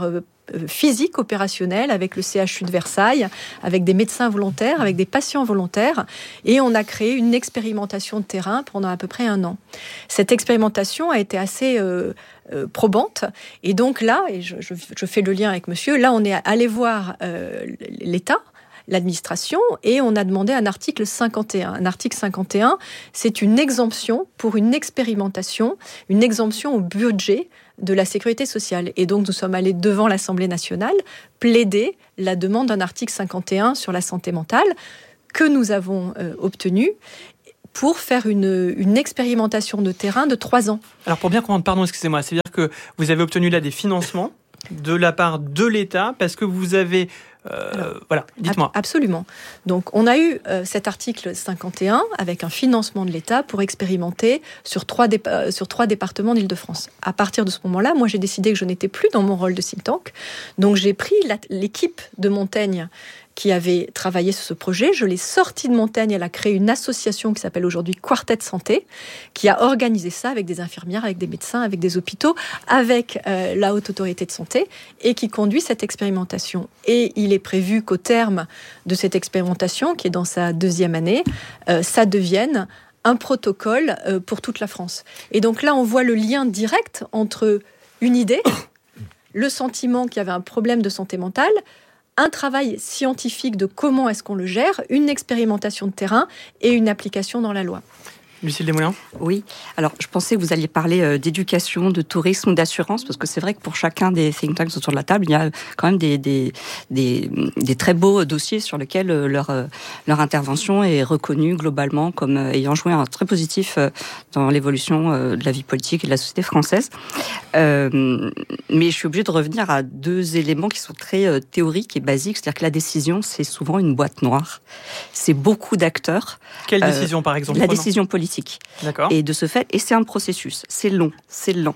physique, opérationnelle, avec le CHU de Versailles, avec des médecins volontaires, avec des patients volontaires, et on a créé une expérimentation de terrain pendant à peu près 1 an. Cette expérimentation a été assez probante, et donc là, et je fais le lien avec monsieur, là on est allé voir l'État, l'administration, et on a demandé un article 51. Un article 51, c'est une exemption pour une expérimentation, une exemption au budget de la sécurité sociale. Et donc, nous sommes allés devant l'Assemblée nationale plaider la demande d'un article 51 sur la santé mentale que nous avons obtenu pour faire une expérimentation de terrain de 3 ans. Alors, pour bien comprendre, pardon, excusez-moi, c'est-à-dire que vous avez obtenu là des financements de la part de l'État parce que vous avez... voilà, dites-moi. Absolument. Donc, on a eu cet article 51 avec un financement de l'État pour expérimenter sur 3 départements d'Île-de-France. À partir de ce moment-là, moi, j'ai décidé que je n'étais plus dans mon rôle de think tank. Donc, j'ai pris l'équipe de Montaigne qui avait travaillé sur ce projet. Je l'ai sortie de Montaigne. Elle a créé une association qui s'appelle aujourd'hui Quartet Santé, qui a organisé ça avec des infirmières, avec des médecins, avec des hôpitaux, avec la Haute Autorité de Santé, et qui conduit cette expérimentation. Et il est prévu qu'au terme de cette expérimentation, qui est dans sa 2e année, ça devienne un protocole pour toute la France. Et donc là, on voit le lien direct entre une idée, le sentiment qu'il y avait un problème de santé mentale, un travail scientifique de comment est-ce qu'on le gère, une expérimentation de terrain et une application dans la loi. Lucille Desmoulins ? Oui, alors je pensais que vous alliez parler d'éducation, de tourisme, d'assurance, parce que c'est vrai que pour chacun des think tanks autour de la table, il y a quand même des très beaux dossiers sur lesquels leur intervention est reconnue globalement comme ayant joué un très positif dans l'évolution de la vie politique et de la société française. Mais je suis obligée de revenir à 2 éléments qui sont très théoriques et basiques, c'est-à-dire que la décision, c'est souvent une boîte noire. C'est beaucoup d'acteurs. Quelle décision, par exemple ? La décision politique. D'accord. Et de ce fait, et c'est un processus, c'est long, c'est lent.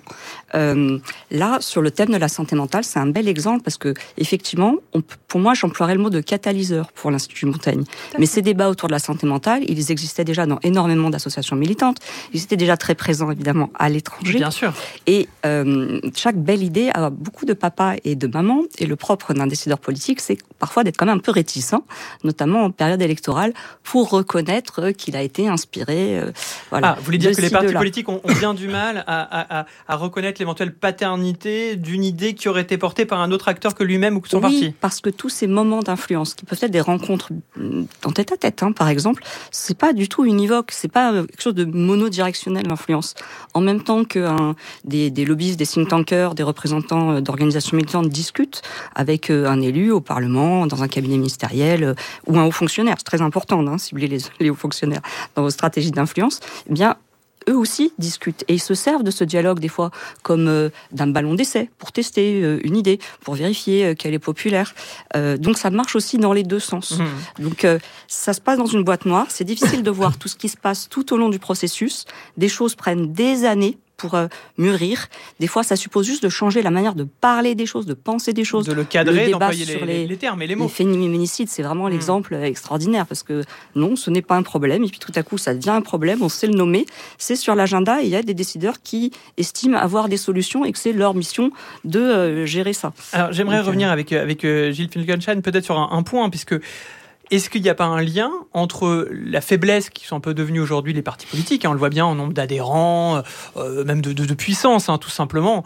Là, sur le thème de la santé mentale, c'est un bel exemple parce que, effectivement, pour moi, j'emploierais le mot de catalyseur pour l'Institut Montaigne. Mais ces débats autour de la santé mentale, ils existaient déjà dans énormément d'associations militantes. Ils étaient déjà très présents, évidemment, à l'étranger. Bien sûr. Et chaque belle idée a beaucoup de papas et de mamans. Et le propre d'un décideur politique, c'est parfois d'être quand même un peu réticent, notamment en période électorale, pour reconnaître qu'il a été inspiré. Voilà. Vous voulez dire que les partis politiques ont bien du mal à reconnaître l'éventuelle paternité d'une idée qui aurait été portée par un autre acteur que lui-même ou que son parti ? Oui, parce que tous ces moments d'influence, qui peuvent être des rencontres en tête-à-tête, par exemple, c'est pas du tout univoque, c'est pas quelque chose de monodirectionnel, l'influence. En même temps que des lobbyistes, des think tankers, des représentants d'organisations militantes discutent avec un élu au Parlement, dans un cabinet ministériel ou un haut fonctionnaire, c'est très important, cibler les hauts fonctionnaires dans vos stratégies d'influence, eh bien, eux aussi discutent. Et ils se servent de ce dialogue, des fois, comme d'un ballon d'essai, pour tester une idée, pour vérifier qu'elle est populaire. Donc, ça marche aussi dans les 2 sens. Donc, ça se passe dans une boîte noire. C'est difficile de voir tout ce qui se passe tout au long du processus. Des choses prennent des années pour mûrir. Des fois, ça suppose juste de changer la manière de parler des choses, de penser des choses. De le cadrer, d'employer les termes et les mots. Les féminicides, c'est vraiment l'exemple extraordinaire, parce que non, ce n'est pas un problème, et puis tout à coup, ça devient un problème, on sait le nommer, c'est sur l'agenda, et il y a des décideurs qui estiment avoir des solutions, et que c'est leur mission de gérer ça. Alors, j'aimerais revenir avec Gilles Finkelstein, peut-être sur un point, puisque est-ce qu'il n'y a pas un lien entre la faiblesse qui sont un peu devenus aujourd'hui les partis politiques, on le voit bien en nombre d'adhérents, même de puissance, tout simplement,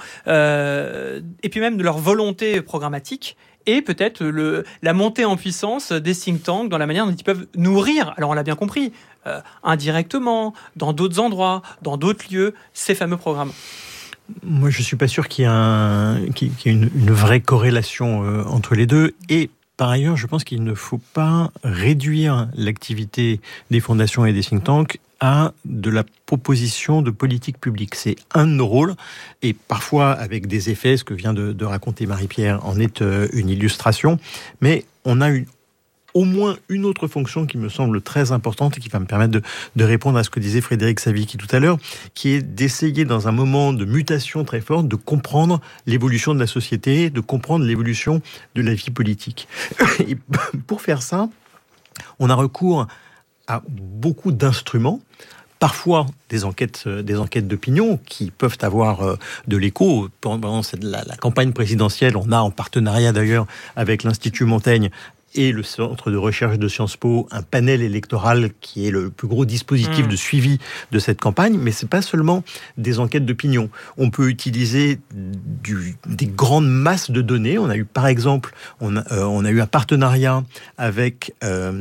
et puis même de leur volonté programmatique, et peut-être la montée en puissance des think tanks dans la manière dont ils peuvent nourrir, alors on l'a bien compris, indirectement, dans d'autres endroits, dans d'autres lieux, ces fameux programmes. Moi, je ne suis pas sûr qu'il y ait une vraie corrélation entre les deux, et par ailleurs, je pense qu'il ne faut pas réduire l'activité des fondations et des think tanks à de la proposition de politique publique. C'est un de nos rôles, et parfois avec des effets, ce que vient de raconter Marie-Pierre en est une illustration, mais on a au moins une autre fonction qui me semble très importante et qui va me permettre de répondre à ce que disait Frédéric Savicki tout à l'heure, qui est d'essayer, dans un moment de mutation très forte, de comprendre l'évolution de la société, de comprendre l'évolution de la vie politique. Et pour faire ça, on a recours à beaucoup d'instruments, parfois des enquêtes d'opinion qui peuvent avoir de l'écho. Pendant la campagne présidentielle, on a, en partenariat d'ailleurs avec l'Institut Montaigne et le Centre de recherche de Sciences Po, un panel électoral qui est le plus gros dispositif de suivi de cette campagne, mais c'est pas seulement des enquêtes d'opinion. On peut utiliser des grandes masses de données. On a eu, par exemple, on a eu un partenariat avec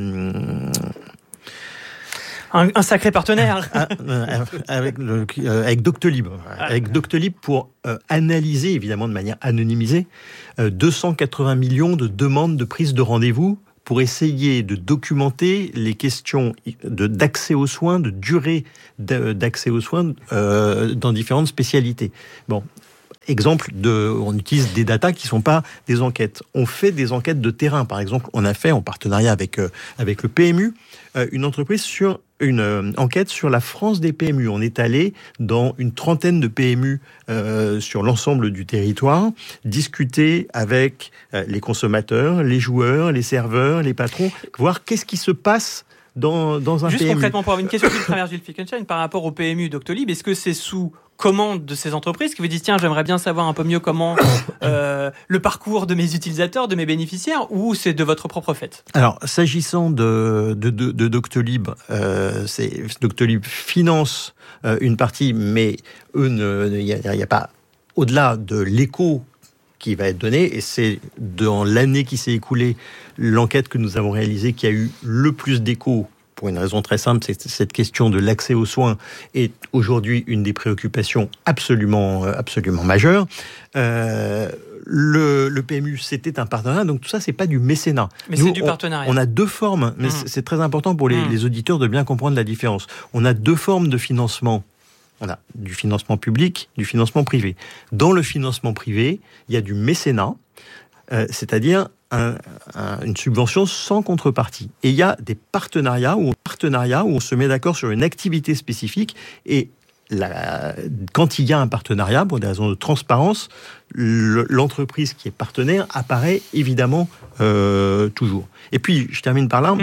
un sacré partenaire avec Doctolib. Avec Doctolib pour analyser, évidemment de manière anonymisée, 280 millions de demandes de prise de rendez-vous pour essayer de documenter les questions d'accès aux soins, de durée d'accès aux soins dans différentes spécialités. Bon. Exemple, on utilise des datas qui ne sont pas des enquêtes. On fait des enquêtes de terrain. Par exemple, on a fait, en partenariat avec le PMU, une enquête sur la France des PMU. On est allé dans une trentaine de PMU sur l'ensemble du territoire, discuter avec les consommateurs, les joueurs, les serveurs, les patrons, voir qu'est-ce qui se passe dans un Juste PMU. Concrètement, pour avoir une question qui traverse Gilles Fickenstein par rapport au PMU Doctolib, est-ce que c'est sous commande de ces entreprises qui vous disent tiens, j'aimerais bien savoir un peu mieux comment le parcours de mes utilisateurs, de mes bénéficiaires, ou c'est de votre propre fait? Alors, s'agissant de Doctolib, Doctolib finance une partie, mais il n'y a pas, au-delà de l'écho qui va être donné, et c'est dans l'année qui s'est écoulée, l'enquête que nous avons réalisée qui a eu le plus d'écho, pour une raison très simple, c'est cette question de l'accès aux soins est aujourd'hui une des préoccupations absolument majeures. Le PMU, c'était un partenariat, donc tout ça, c'est pas du mécénat. Mais c'est du partenariat. On a deux formes, mais c'est très important pour les auditeurs de bien comprendre la différence. On a deux formes de financement. On a du financement public, du financement privé. Dans le financement privé, il y a du mécénat, c'est-à-dire une subvention sans contrepartie. Et il y a des partenariats où on se met d'accord sur une activité spécifique, et quand il y a un partenariat, pour des raisons de transparence, l'entreprise qui est partenaire apparaît évidemment toujours. Et puis, je termine par là,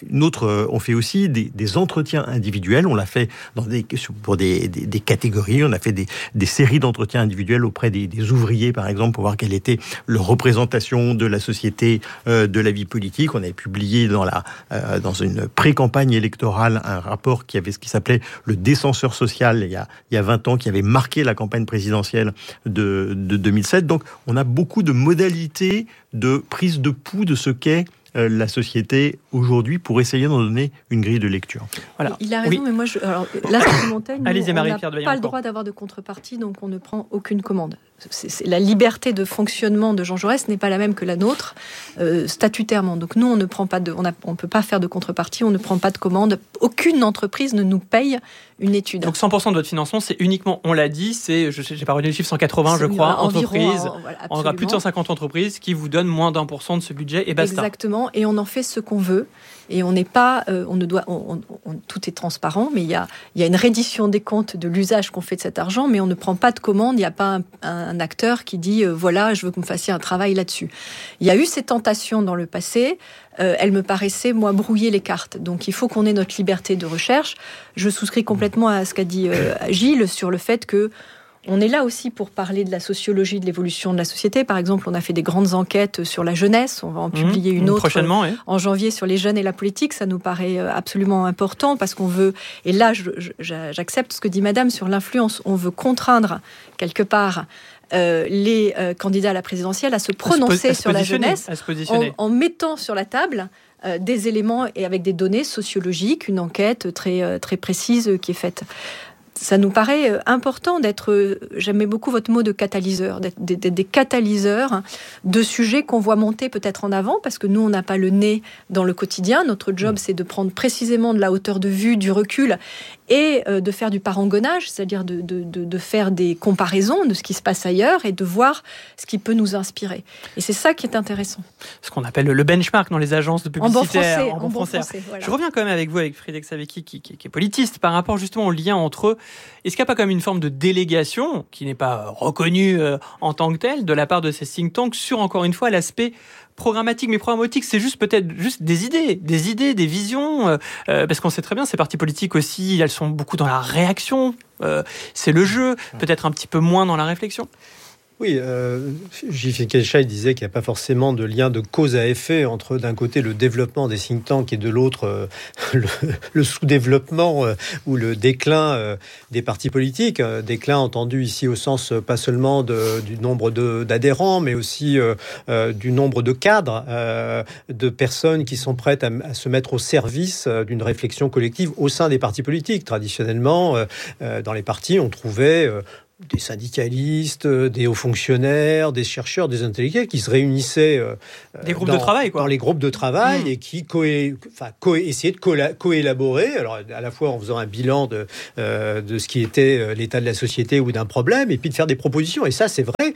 on fait aussi des entretiens individuels, on l'a fait pour des catégories, on a fait des séries d'entretiens individuels auprès des ouvriers, par exemple, pour voir quelle était leur représentation de la société, de la vie politique. On avait publié dans une pré-campagne électorale un rapport qui avait ce qui s'appelait le décenseur social, il y a 20 ans, qui avait marqué la campagne présidentielle de 2007. Donc, on a beaucoup de modalités de prise de pouls de ce qu'est la société aujourd'hui pour essayer d'en donner une grille de lecture. Voilà. Il a raison, mais moi, l'Institut Montaigne, on n'a pas le droit d'avoir de contrepartie, donc on ne prend aucune commande. La liberté de fonctionnement de Jean Jaurès n'est pas la même que la nôtre, statutairement. Donc nous, on ne prend pas on peut pas faire de contrepartie, on ne prend pas de commande. Aucune entreprise ne nous paye une étude. Donc 100% de votre financement, c'est uniquement, on l'a dit, j'ai pas retenu le chiffre, 180, je crois, entreprises. On aura plus de 150 entreprises qui vous donnent moins d'1% de ce budget, et basta. Exactement, et on en fait ce qu'on veut. Et on n'est pas, tout est transparent, mais il y a une reddition des comptes de l'usage qu'on fait de cet argent, mais on ne prend pas de commande. Il n'y a pas un acteur qui dit voilà, je veux que vous me fassiez un travail là-dessus. Il y a eu ces tentations dans le passé. Elles me paraissaient, moi, brouiller les cartes. Donc il faut qu'on ait notre liberté de recherche. Je souscris complètement à ce qu'a dit Gilles sur le fait que on est là aussi pour parler de la sociologie, de l'évolution de la société. Par exemple, on a fait des grandes enquêtes sur la jeunesse. On va en publier une autre en janvier sur les jeunes et la politique. Ça nous paraît absolument important parce qu'on veut... Et là, j'accepte ce que dit Madame sur l'influence. On veut contraindre, quelque part, les candidats à la présidentielle à se prononcer sur la jeunesse en mettant sur la table des éléments et avec des données sociologiques, une enquête très, très précise qui est faite. ça nous paraît important d'être, j'aimais beaucoup votre mot de catalyseur, d'être des catalyseurs de sujets qu'on voit monter peut-être en avant, parce que nous, on n'a pas le nez dans le quotidien. Notre job, c'est de prendre précisément de la hauteur de vue, du recul, et de faire du parangonnage, c'est-à-dire de faire des comparaisons de ce qui se passe ailleurs et de voir ce qui peut nous inspirer. Et c'est ça qui est intéressant. Ce qu'on appelle le benchmark dans les agences de publicité. En bon français. Voilà. Je reviens quand même avec vous, avec Frédéric Savecki, qui est politiste, par rapport justement au lien entre eux. Est-ce qu'il n'y a pas comme une forme de délégation, qui n'est pas reconnue en tant que telle, de la part de ces think tanks, sur, encore une fois, l'aspect programmatique? Mais programmatique, c'est peut-être des idées, des visions, parce qu'on sait très bien, ces partis politiques aussi, elles sont beaucoup dans la réaction, c'est le jeu, peut-être un petit peu moins dans la réflexion. Oui, Gilles Finkelstein disait qu'il n'y a pas forcément de lien de cause à effet entre, d'un côté, le développement des think tanks et de l'autre, le sous-développement ou le déclin des partis politiques. Déclin entendu ici au sens pas seulement du nombre d'adhérents, mais aussi du nombre de cadres, de personnes qui sont prêtes à se mettre au service d'une réflexion collective au sein des partis politiques. Traditionnellement, dans les partis, on trouvait des syndicalistes, des hauts fonctionnaires, des chercheurs, des intellectuels qui se réunissaient des groupes de travail, quoi. Dans les groupes de travail et qui essayaient de coélaborer, alors à la fois en faisant un bilan de ce qui était l'état de la société ou d'un problème, et puis de faire des propositions. Et ça, c'est vrai.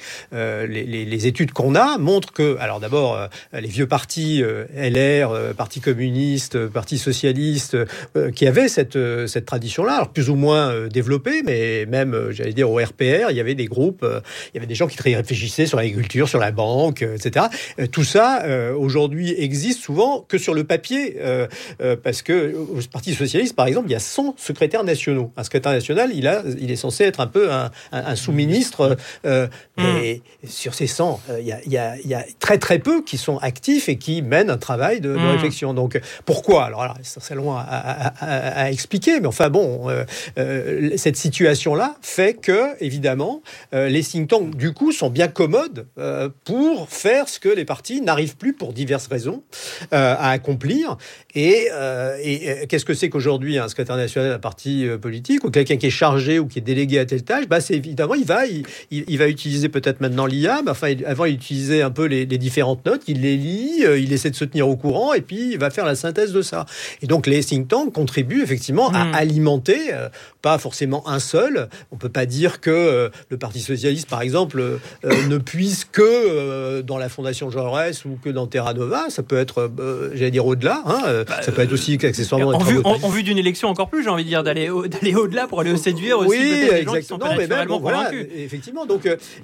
Les études qu'on a montrent que, alors d'abord, les vieux partis, LR, Parti communiste, Parti socialiste, qui avaient cette tradition-là, alors plus ou moins développée, mais même, j'allais dire, au RPR, il y avait des groupes, il y avait des gens qui réfléchissaient sur l'agriculture, sur la banque, etc. Tout ça, aujourd'hui, existe souvent que sur le papier, parce que au Parti socialiste, par exemple, il y a 100 secrétaires nationaux. Un secrétaire national, il est censé être un peu un sous-ministre, mais sur ces 100, il y a très très peu qui sont actifs et qui mènent un travail de réflexion. Donc, pourquoi ? Alors là, c'est loin à expliquer, mais enfin bon, cette situation-là fait que, évidemment, les think tanks, du coup, sont bien commodes pour faire ce que les partis n'arrivent plus, pour diverses raisons, à accomplir. Et qu'est-ce que c'est qu'aujourd'hui un secrétaire national d'un parti politique, ou quelqu'un qui est chargé ou qui est délégué à telle tâche? C'est évidemment, il va utiliser peut-être maintenant l'IA, mais enfin, avant, il utilisait un peu les différentes notes, il les lit, il essaie de se tenir au courant, et puis il va faire la synthèse de ça. Et donc, les think tanks contribuent effectivement à alimenter, pas forcément un seul. On peut pas dire que le Parti socialiste, par exemple, ne puise que dans la Fondation Jaurès ou que dans Terra Nova. Ça peut être, j'allais dire, au-delà. Ça peut être aussi accessoirement... En vue d'une élection encore plus, j'ai envie de dire, d'aller au-delà pour aller séduire aussi peut-être les gens qui sont pas naturellement convaincus. Voilà, effectivement. Donc,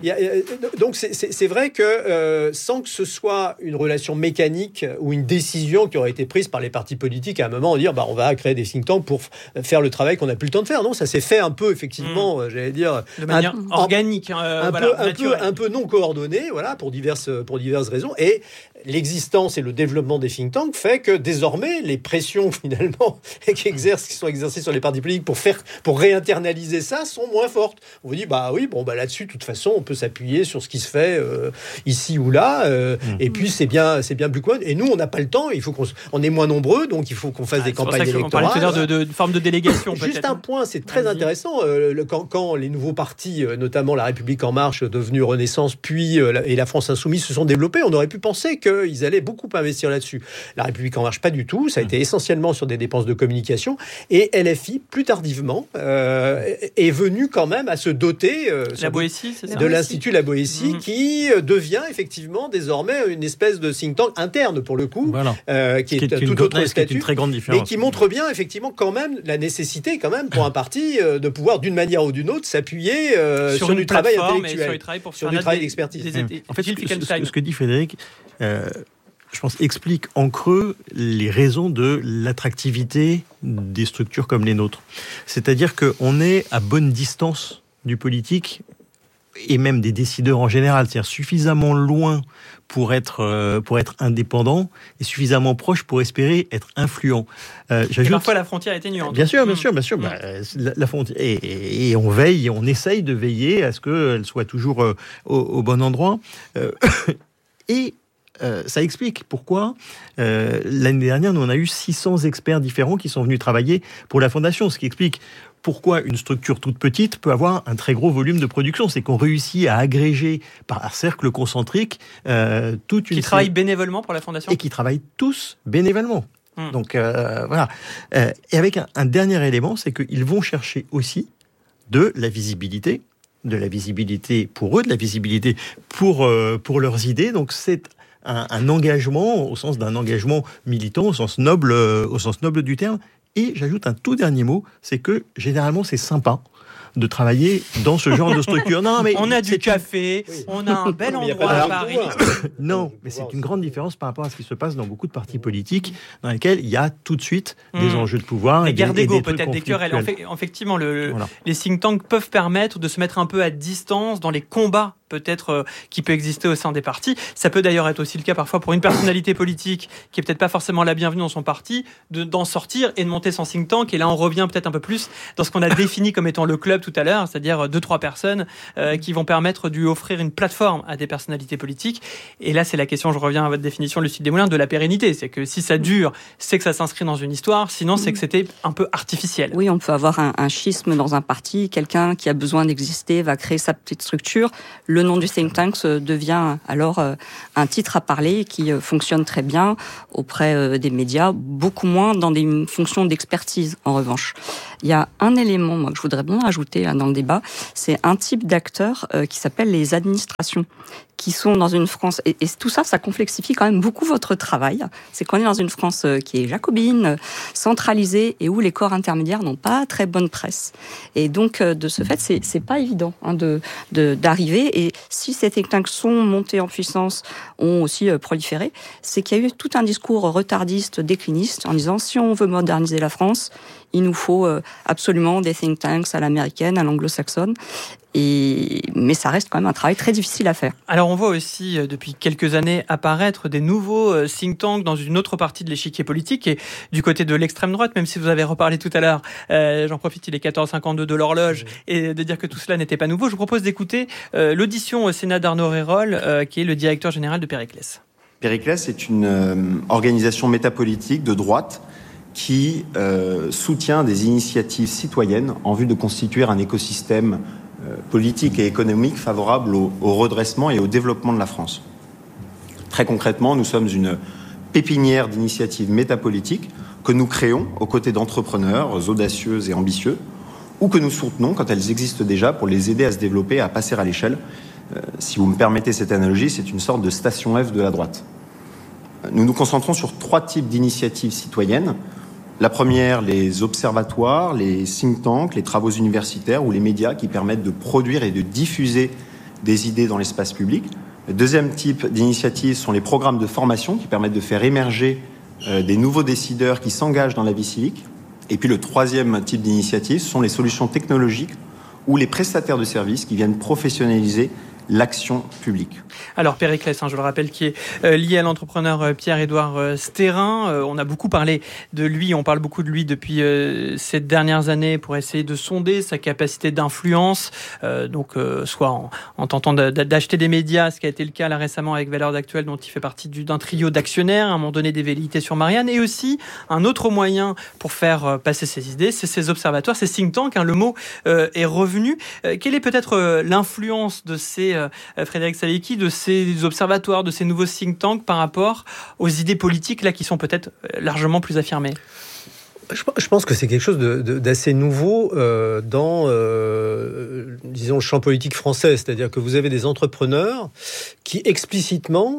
c'est vrai que sans que ce soit une relation mécanique ou une décision qui aurait été prise par les partis politiques à un moment, dire on va créer des think tanks pour faire le travail qu'on n'a plus le temps de faire. Non, ça s'est fait un peu, effectivement, j'allais dire... De manière organique, un peu non coordonnée, voilà, pour diverses raisons. Et l'existence et le développement des think tanks fait que désormais les pressions finalement qui sont exercées sur les partis politiques pour réinternaliser ça sont moins fortes. On vous dit là-dessus de toute façon on peut s'appuyer sur ce qui se fait ici ou là et puis c'est bien plus quoi. Et nous on n'a pas le temps, il faut qu'on est moins nombreux, donc il faut qu'on fasse des campagnes électorales. On parlait de forme de délégation. Juste un point, c'est très intéressant quand les nouveaux partis, notamment La République En Marche, devenue Renaissance, puis et La France Insoumise se sont développés, on aurait pu penser qu'ils allaient beaucoup investir là-dessus. La République En Marche, pas du tout. Ça a été essentiellement sur des dépenses de communication. Et LFI, plus tardivement, est venu quand même à se doter de l'Institut La Boétie, qui devient effectivement désormais une espèce de think tank interne, pour le coup, qui est tout autre statut, une très grande différence. Mais qui montre bien effectivement quand même la nécessité quand même pour un parti de pouvoir d'une manière ou d'une autre s'appuyer sur du travail intellectuel, sur du travail d'expertise. En fait, ce que dit Frédéric, je pense, explique en creux les raisons de l'attractivité des structures comme les nôtres. C'est-à-dire qu'on est à bonne distance du politique et même des décideurs en général, c'est-à-dire suffisamment loin pour être indépendant et suffisamment proche pour espérer être influent. Parfois la frontière est ténue. Bien sûr. La frontière, et on veille, on essaye de veiller à ce qu'elle soit toujours au bon endroit. Et ça explique pourquoi l'année dernière, nous on a eu 600 experts différents qui sont venus travailler pour la Fondation, ce qui explique pourquoi une structure toute petite peut avoir un très gros volume de production. C'est qu'on réussit à agréger par cercle concentrique toute une... Qui travaillent bénévolement pour la Fondation ? Et qui travaillent tous bénévolement. Donc voilà. Et avec un dernier élément, c'est qu'ils vont chercher aussi de la visibilité pour eux, de la visibilité pour leurs idées. Donc c'est un engagement au sens d'un engagement militant, au sens noble du terme. Et j'ajoute un tout dernier mot, c'est que généralement c'est sympa de travailler dans ce genre de structure. Non, mais on a du café, on a un bel endroit à Paris. Non, mais c'est une grande différence par rapport à ce qui se passe dans beaucoup de partis politiques dans lesquels il y a tout de suite des enjeux de pouvoir et des d'ego, peut-être des querelles. Effectivement, les think tanks peuvent permettre de se mettre un peu à distance dans les combats peut-être qui peut exister au sein des partis. Ça peut d'ailleurs être aussi le cas parfois pour une personnalité politique qui est peut-être pas forcément la bienvenue dans son parti, d'en sortir et de monter son think tank. Et là, on revient peut-être un peu plus dans ce qu'on a défini comme étant le club tout à l'heure, c'est-à-dire 2-3 personnes qui vont permettre de lui offrir une plateforme à des personnalités politiques. Et là, c'est la question, je reviens à votre définition, Lucille Desmoulins, de la pérennité. C'est que si ça dure, c'est que ça s'inscrit dans une histoire, sinon c'est que c'était un peu artificiel. Oui, on peut avoir un schisme dans un parti, quelqu'un qui a besoin d'exister va créer sa petite structure. Le nom du think tank devient alors un titre à parler qui fonctionne très bien auprès des médias, beaucoup moins dans des fonctions d'expertise en revanche. Il y a un élément que je voudrais bien ajouter là, dans le débat, c'est un type d'acteurs qui s'appelle les administrations, qui sont dans une France, et tout ça, ça complexifie quand même beaucoup votre travail, c'est qu'on est dans une France qui est jacobine, centralisée, et où les corps intermédiaires n'ont pas très bonne presse. Et donc, de ce fait, c'est pas évident d'arriver, et si ces think tanks sont montés en puissance, ont aussi proliféré, c'est qu'il y a eu tout un discours retardiste, décliniste, en disant, si on veut moderniser la France, il nous faut absolument des think tanks à l'américaine, à l'anglo-saxonne. Mais ça reste quand même un travail très difficile à faire. Alors on voit aussi depuis quelques années apparaître des nouveaux think tanks dans une autre partie de l'échiquier politique et du côté de l'extrême droite, même si vous avez reparlé tout à l'heure, j'en profite, il est 14h52 de l'horloge, et de dire que tout cela n'était pas nouveau. Je vous propose d'écouter l'audition au Sénat d'Arnaud Rérol, qui est le directeur général de Périclès. Périclès est une organisation métapolitique de droite qui soutient des initiatives citoyennes en vue de constituer un écosystème politique et économique favorable au redressement et au développement de la France. Très concrètement, nous sommes une pépinière d'initiatives métapolitiques que nous créons aux côtés d'entrepreneurs audacieux et ambitieux ou que nous soutenons quand elles existent déjà pour les aider à se développer, à passer à l'échelle. Si vous me permettez cette analogie, c'est une sorte de station F de la droite. Nous nous concentrons sur 3 types d'initiatives citoyennes. La première, les observatoires, les think tanks, les travaux universitaires ou les médias qui permettent de produire et de diffuser des idées dans l'espace public. Le deuxième type d'initiative sont les programmes de formation qui permettent de faire émerger des nouveaux décideurs qui s'engagent dans la vie civique. Et puis le troisième type d'initiative sont les solutions technologiques ou les prestataires de services qui viennent professionnaliser l'action publique. Alors Périclès, je le rappelle, qui est lié à l'entrepreneur Pierre-Édouard Stérin. On a beaucoup parlé de lui, on parle beaucoup de lui depuis ces dernières années pour essayer de sonder sa capacité d'influence, soit en tentant d'acheter des médias, ce qui a été le cas là récemment avec Valeurs d'Actuel, dont il fait partie d'un trio d'actionnaires, à un moment donné des velléités sur Marianne, et aussi un autre moyen pour faire passer ses idées, c'est ces observatoires, ces think tanks, le mot est revenu. Quelle est peut-être l'influence de ces Frédéric Salecki, de ces observatoires, de ces nouveaux think tanks par rapport aux idées politiques là qui sont peut-être largement plus affirmées? Je pense que c'est quelque chose d'assez nouveau dans, disons, le champ politique français. C'est-à-dire que vous avez des entrepreneurs qui explicitement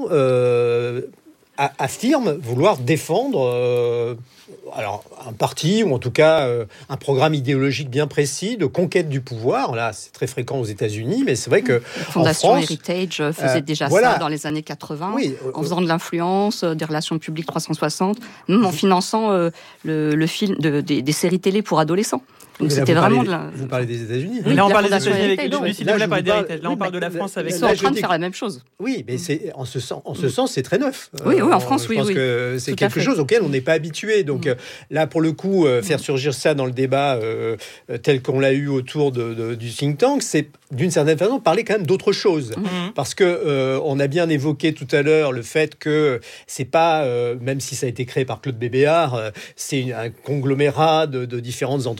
affirment vouloir défendre alors un parti, ou en tout cas un programme idéologique bien précis de conquête du pouvoir. Là, c'est très fréquent aux États-Unis, mais c'est vrai que la Fondation en France, Heritage faisait déjà ça dans les années 80, en faisant de l'influence, des relations publiques 360, même en finançant le film des séries télé pour adolescents. Donc c'était vraiment Vous parlez des États-Unis. Oui, là, on parle des États-Unis avec Lucie Desmoulins, parle d'héritage. Là, on parle de la France avec. Ils sont en train de faire la même chose. Oui, mais c'est en ce sens, c'est très neuf. Oui, en France, je pense que c'est quelque chose auquel on n'est pas habitué. Donc là, pour le coup, faire surgir ça dans le débat tel qu'on l'a eu autour du think tank, c'est d'une certaine façon parler quand même d'autre chose, parce que on a bien évoqué tout à l'heure le fait que c'est pas, même si ça a été créé par Claude Bébéar, c'est un conglomérat de différentes entreprises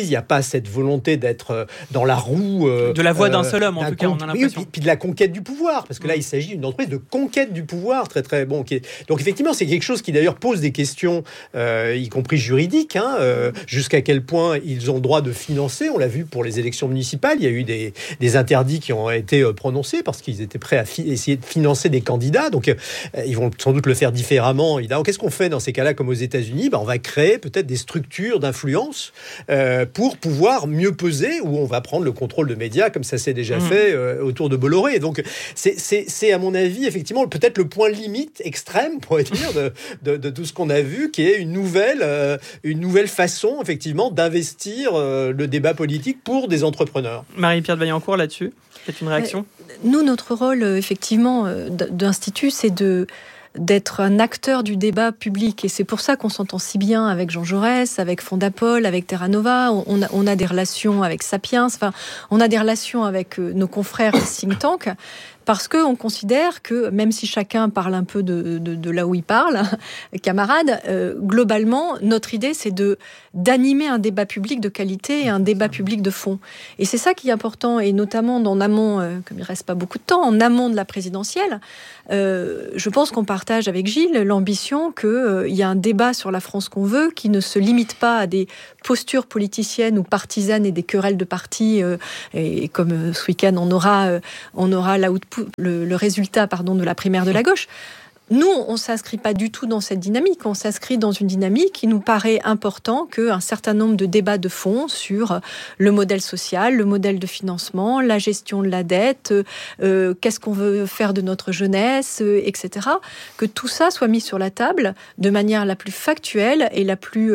il n'y a pas cette volonté d'être dans la roue... de la voix d'un seul homme, en tout cas, on a l'impression. Puis de la conquête du pouvoir, parce que là, il s'agit d'une entreprise de conquête du pouvoir, très très bon. Donc effectivement, c'est quelque chose qui d'ailleurs pose des questions, y compris juridiques, jusqu'à quel point ils ont le droit de financer. On l'a vu pour les élections municipales, il y a eu des interdits qui ont été prononcés parce qu'ils étaient prêts à essayer de financer des candidats. Donc ils vont sans doute le faire différemment. Qu'est-ce qu'on fait dans ces cas-là, comme aux États-Unis? On va créer peut-être des structures d'influence pour pouvoir mieux peser, où on va prendre le contrôle de médias, comme ça s'est déjà fait autour de Bolloré. Donc c'est à mon avis effectivement peut-être le point limite extrême, on pourrait dire, de tout ce qu'on a vu, qui est une nouvelle façon effectivement d'investir le débat politique pour des entrepreneurs. Marie-Pierre de Vaillancourt, là-dessus, peut-être une réaction? Nous, notre rôle effectivement d'Institut, c'est d'être un acteur du débat public, et c'est pour ça qu'on s'entend si bien avec Jean Jaurès, avec Fondapol, avec Terra Nova. On a des relations avec Sapiens, on a des relations avec nos confrères think tank, parce qu'on considère que, même si chacun parle un peu de là où il parle, camarades, globalement, notre idée, c'est d'animer un débat public de qualité et un débat public de fond. Et c'est ça qui est important, et notamment en amont, comme il ne reste pas beaucoup de temps, en amont de la présidentielle, je pense qu'on partage avec Gilles l'ambition qu'il y a un débat sur la France qu'on veut, qui ne se limite pas à des postures politiciennes ou partisanes et des querelles de partis, et comme ce week-end, on aura le résultat de la primaire de la gauche. Nous, on ne s'inscrit pas du tout dans cette dynamique. On s'inscrit dans une dynamique qui nous paraît important, qu'un certain nombre de débats de fond sur le modèle social, le modèle de financement, la gestion de la dette, qu'est-ce qu'on veut faire de notre jeunesse, etc. Que tout ça soit mis sur la table de manière la plus factuelle et la plus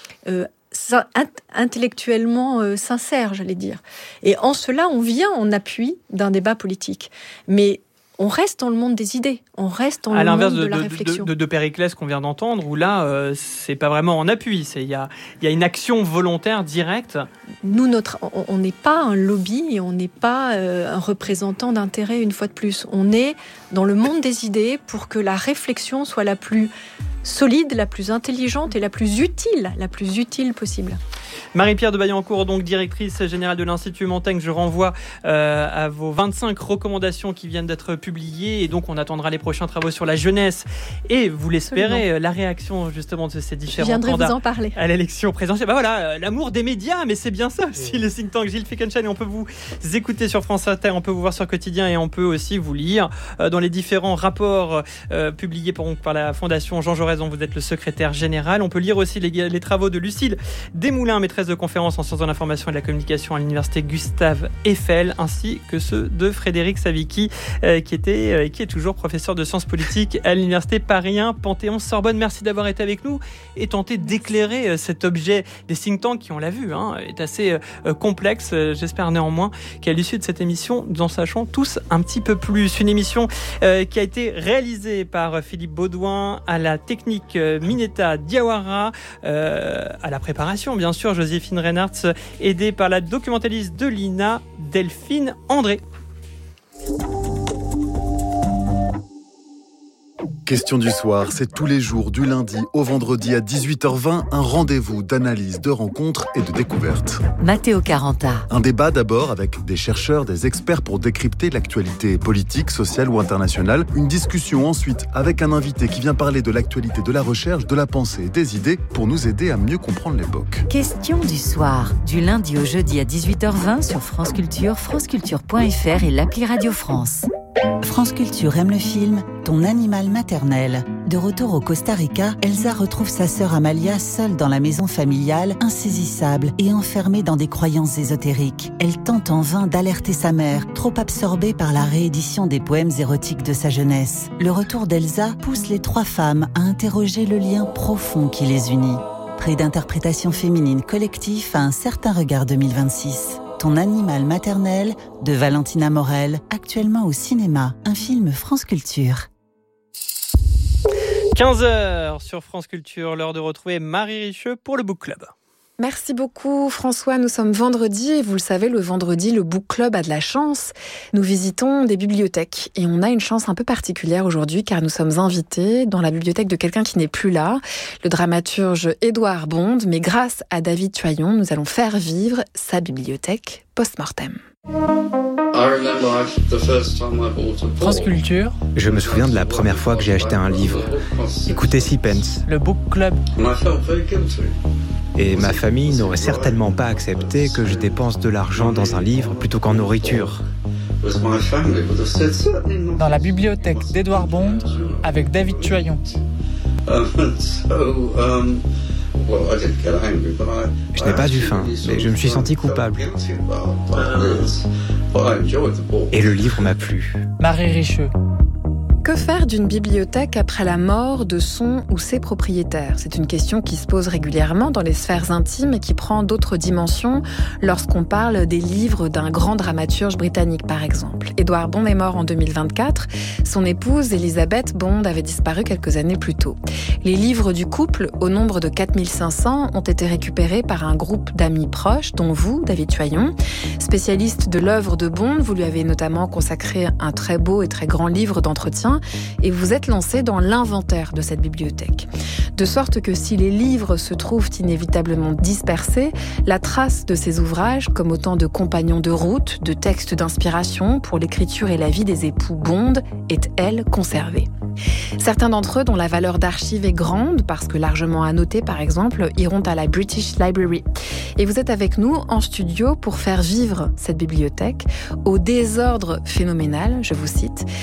intellectuellement sincère, j'allais dire. Et en cela, on vient en appui d'un débat politique. Mais on reste dans le monde des idées, on reste dans le monde de la réflexion. De Périclès qu'on vient d'entendre, où là, c'est pas vraiment en appui, il y a une action volontaire directe. Nous, on n'est pas un lobby et on n'est pas un représentant d'intérêt une fois de plus. On est dans le monde des idées pour que la réflexion soit la plus solide, la plus intelligente et la plus utile possible. Marie-Pierre de Vaillancourt, donc directrice générale de l'Institut Montaigne, je renvoie à vos 25 recommandations qui viennent d'être publiées, et donc on attendra les prochains travaux sur la jeunesse et, vous l'espérez, la réaction justement de ces différents candidats vous en parler à l'élection présidentielle. Voilà, l'amour des médias, mais c'est bien ça aussi, le think tank Gilles Fickenstein. On peut vous écouter sur France Inter, on peut vous voir sur Quotidien, et on peut aussi vous lire dans les différents rapports publiés par la Fondation Jean Jaurès, dont vous êtes le secrétaire général. On peut lire aussi les travaux de Lucille Desmoulins, maîtresse de conférences en sciences de l'information et de la communication à l'université Gustave Eiffel, ainsi que ceux de Frédéric Savicki, qui est toujours professeur de sciences politiques à l'université Paris 1 Panthéon-Sorbonne. Merci d'avoir été avec nous et tenté d'éclairer cet objet des think tanks qui, on l'a vu, est assez complexe. J'espère néanmoins qu'à l'issue de cette émission, nous en sachons tous un petit peu plus. Une émission qui a été réalisée par Philippe Baudouin, à la technique Mineta Diawara, à la préparation bien sûr Joséphine Reinhardt, aidée par la documentaliste de l'INA Delphine André. Question du soir, c'est tous les jours du lundi au vendredi à 18h20, un rendez-vous d'analyse, de rencontres et de découvertes. Matteo Caranta. Un débat d'abord avec des chercheurs, des experts pour décrypter l'actualité politique, sociale ou internationale. Une discussion ensuite avec un invité qui vient parler de l'actualité, de la recherche, de la pensée, des idées pour nous aider à mieux comprendre l'époque. Question du soir, du lundi au jeudi à 18h20 sur France Culture, franceculture.fr et l'appli Radio France. France Culture aime le film Ton animal maternel. De retour au Costa Rica, Elsa retrouve sa sœur Amalia seule dans la maison familiale, insaisissable et enfermée dans des croyances ésotériques. Elle tente en vain d'alerter sa mère, trop absorbée par la réédition des poèmes érotiques de sa jeunesse. Le retour d'Elsa pousse les trois femmes à interroger le lien profond qui les unit. Prix d'interprétation féminine collectif à un certain regard 2026. Ton animal maternel de Valentina Morel, actuellement au cinéma, un film France Culture. 15h sur France Culture, l'heure de retrouver Marie Richeux pour le Book Club. Merci beaucoup François, nous sommes vendredi et vous le savez, le vendredi, le Book Club a de la chance. Nous visitons des bibliothèques et on a une chance un peu particulière aujourd'hui car nous sommes invités dans la bibliothèque de quelqu'un qui n'est plus là, le dramaturge Édouard Bond, mais grâce à David Tuaillon, nous allons faire vivre sa bibliothèque post-mortem. France Culture. Je me souviens de la première fois que j'ai acheté un livre. Il coûtait 6 pence. Le Book Club. Et ma famille n'aurait certainement pas accepté que je dépense de l'argent dans un livre plutôt qu'en nourriture. Dans la bibliothèque d'Édouard Bond avec David Tuaillon. Je n'ai pas eu faim, mais je me suis senti coupable. Et le livre m'a plu. Marie Richeux. Que faire d'une bibliothèque après la mort de son ou ses propriétaires ? C'est une question qui se pose régulièrement dans les sphères intimes et qui prend d'autres dimensions lorsqu'on parle des livres d'un grand dramaturge britannique, par exemple. Édouard Bond est mort en 2024. Son épouse, Elisabeth Bond, avait disparu quelques années plus tôt. Les livres du couple, au nombre de 4500, ont été récupérés par un groupe d'amis proches, dont vous, David Tuaillon. Spécialiste de l'œuvre de Bond, vous lui avez notamment consacré un très beau et très grand livre d'entretien et vous êtes lancé dans l'inventaire de cette bibliothèque. De sorte que si les livres se trouvent inévitablement dispersés, la trace de ces ouvrages, comme autant de compagnons de route, de textes d'inspiration pour l'écriture et la vie des époux Bond, est, elle, conservée. Certains d'entre eux, dont la valeur d'archive est grande, parce que largement annotés par exemple, iront à la British Library. Et vous êtes avec nous en studio pour faire vivre cette bibliothèque au désordre phénoménal, je vous cite.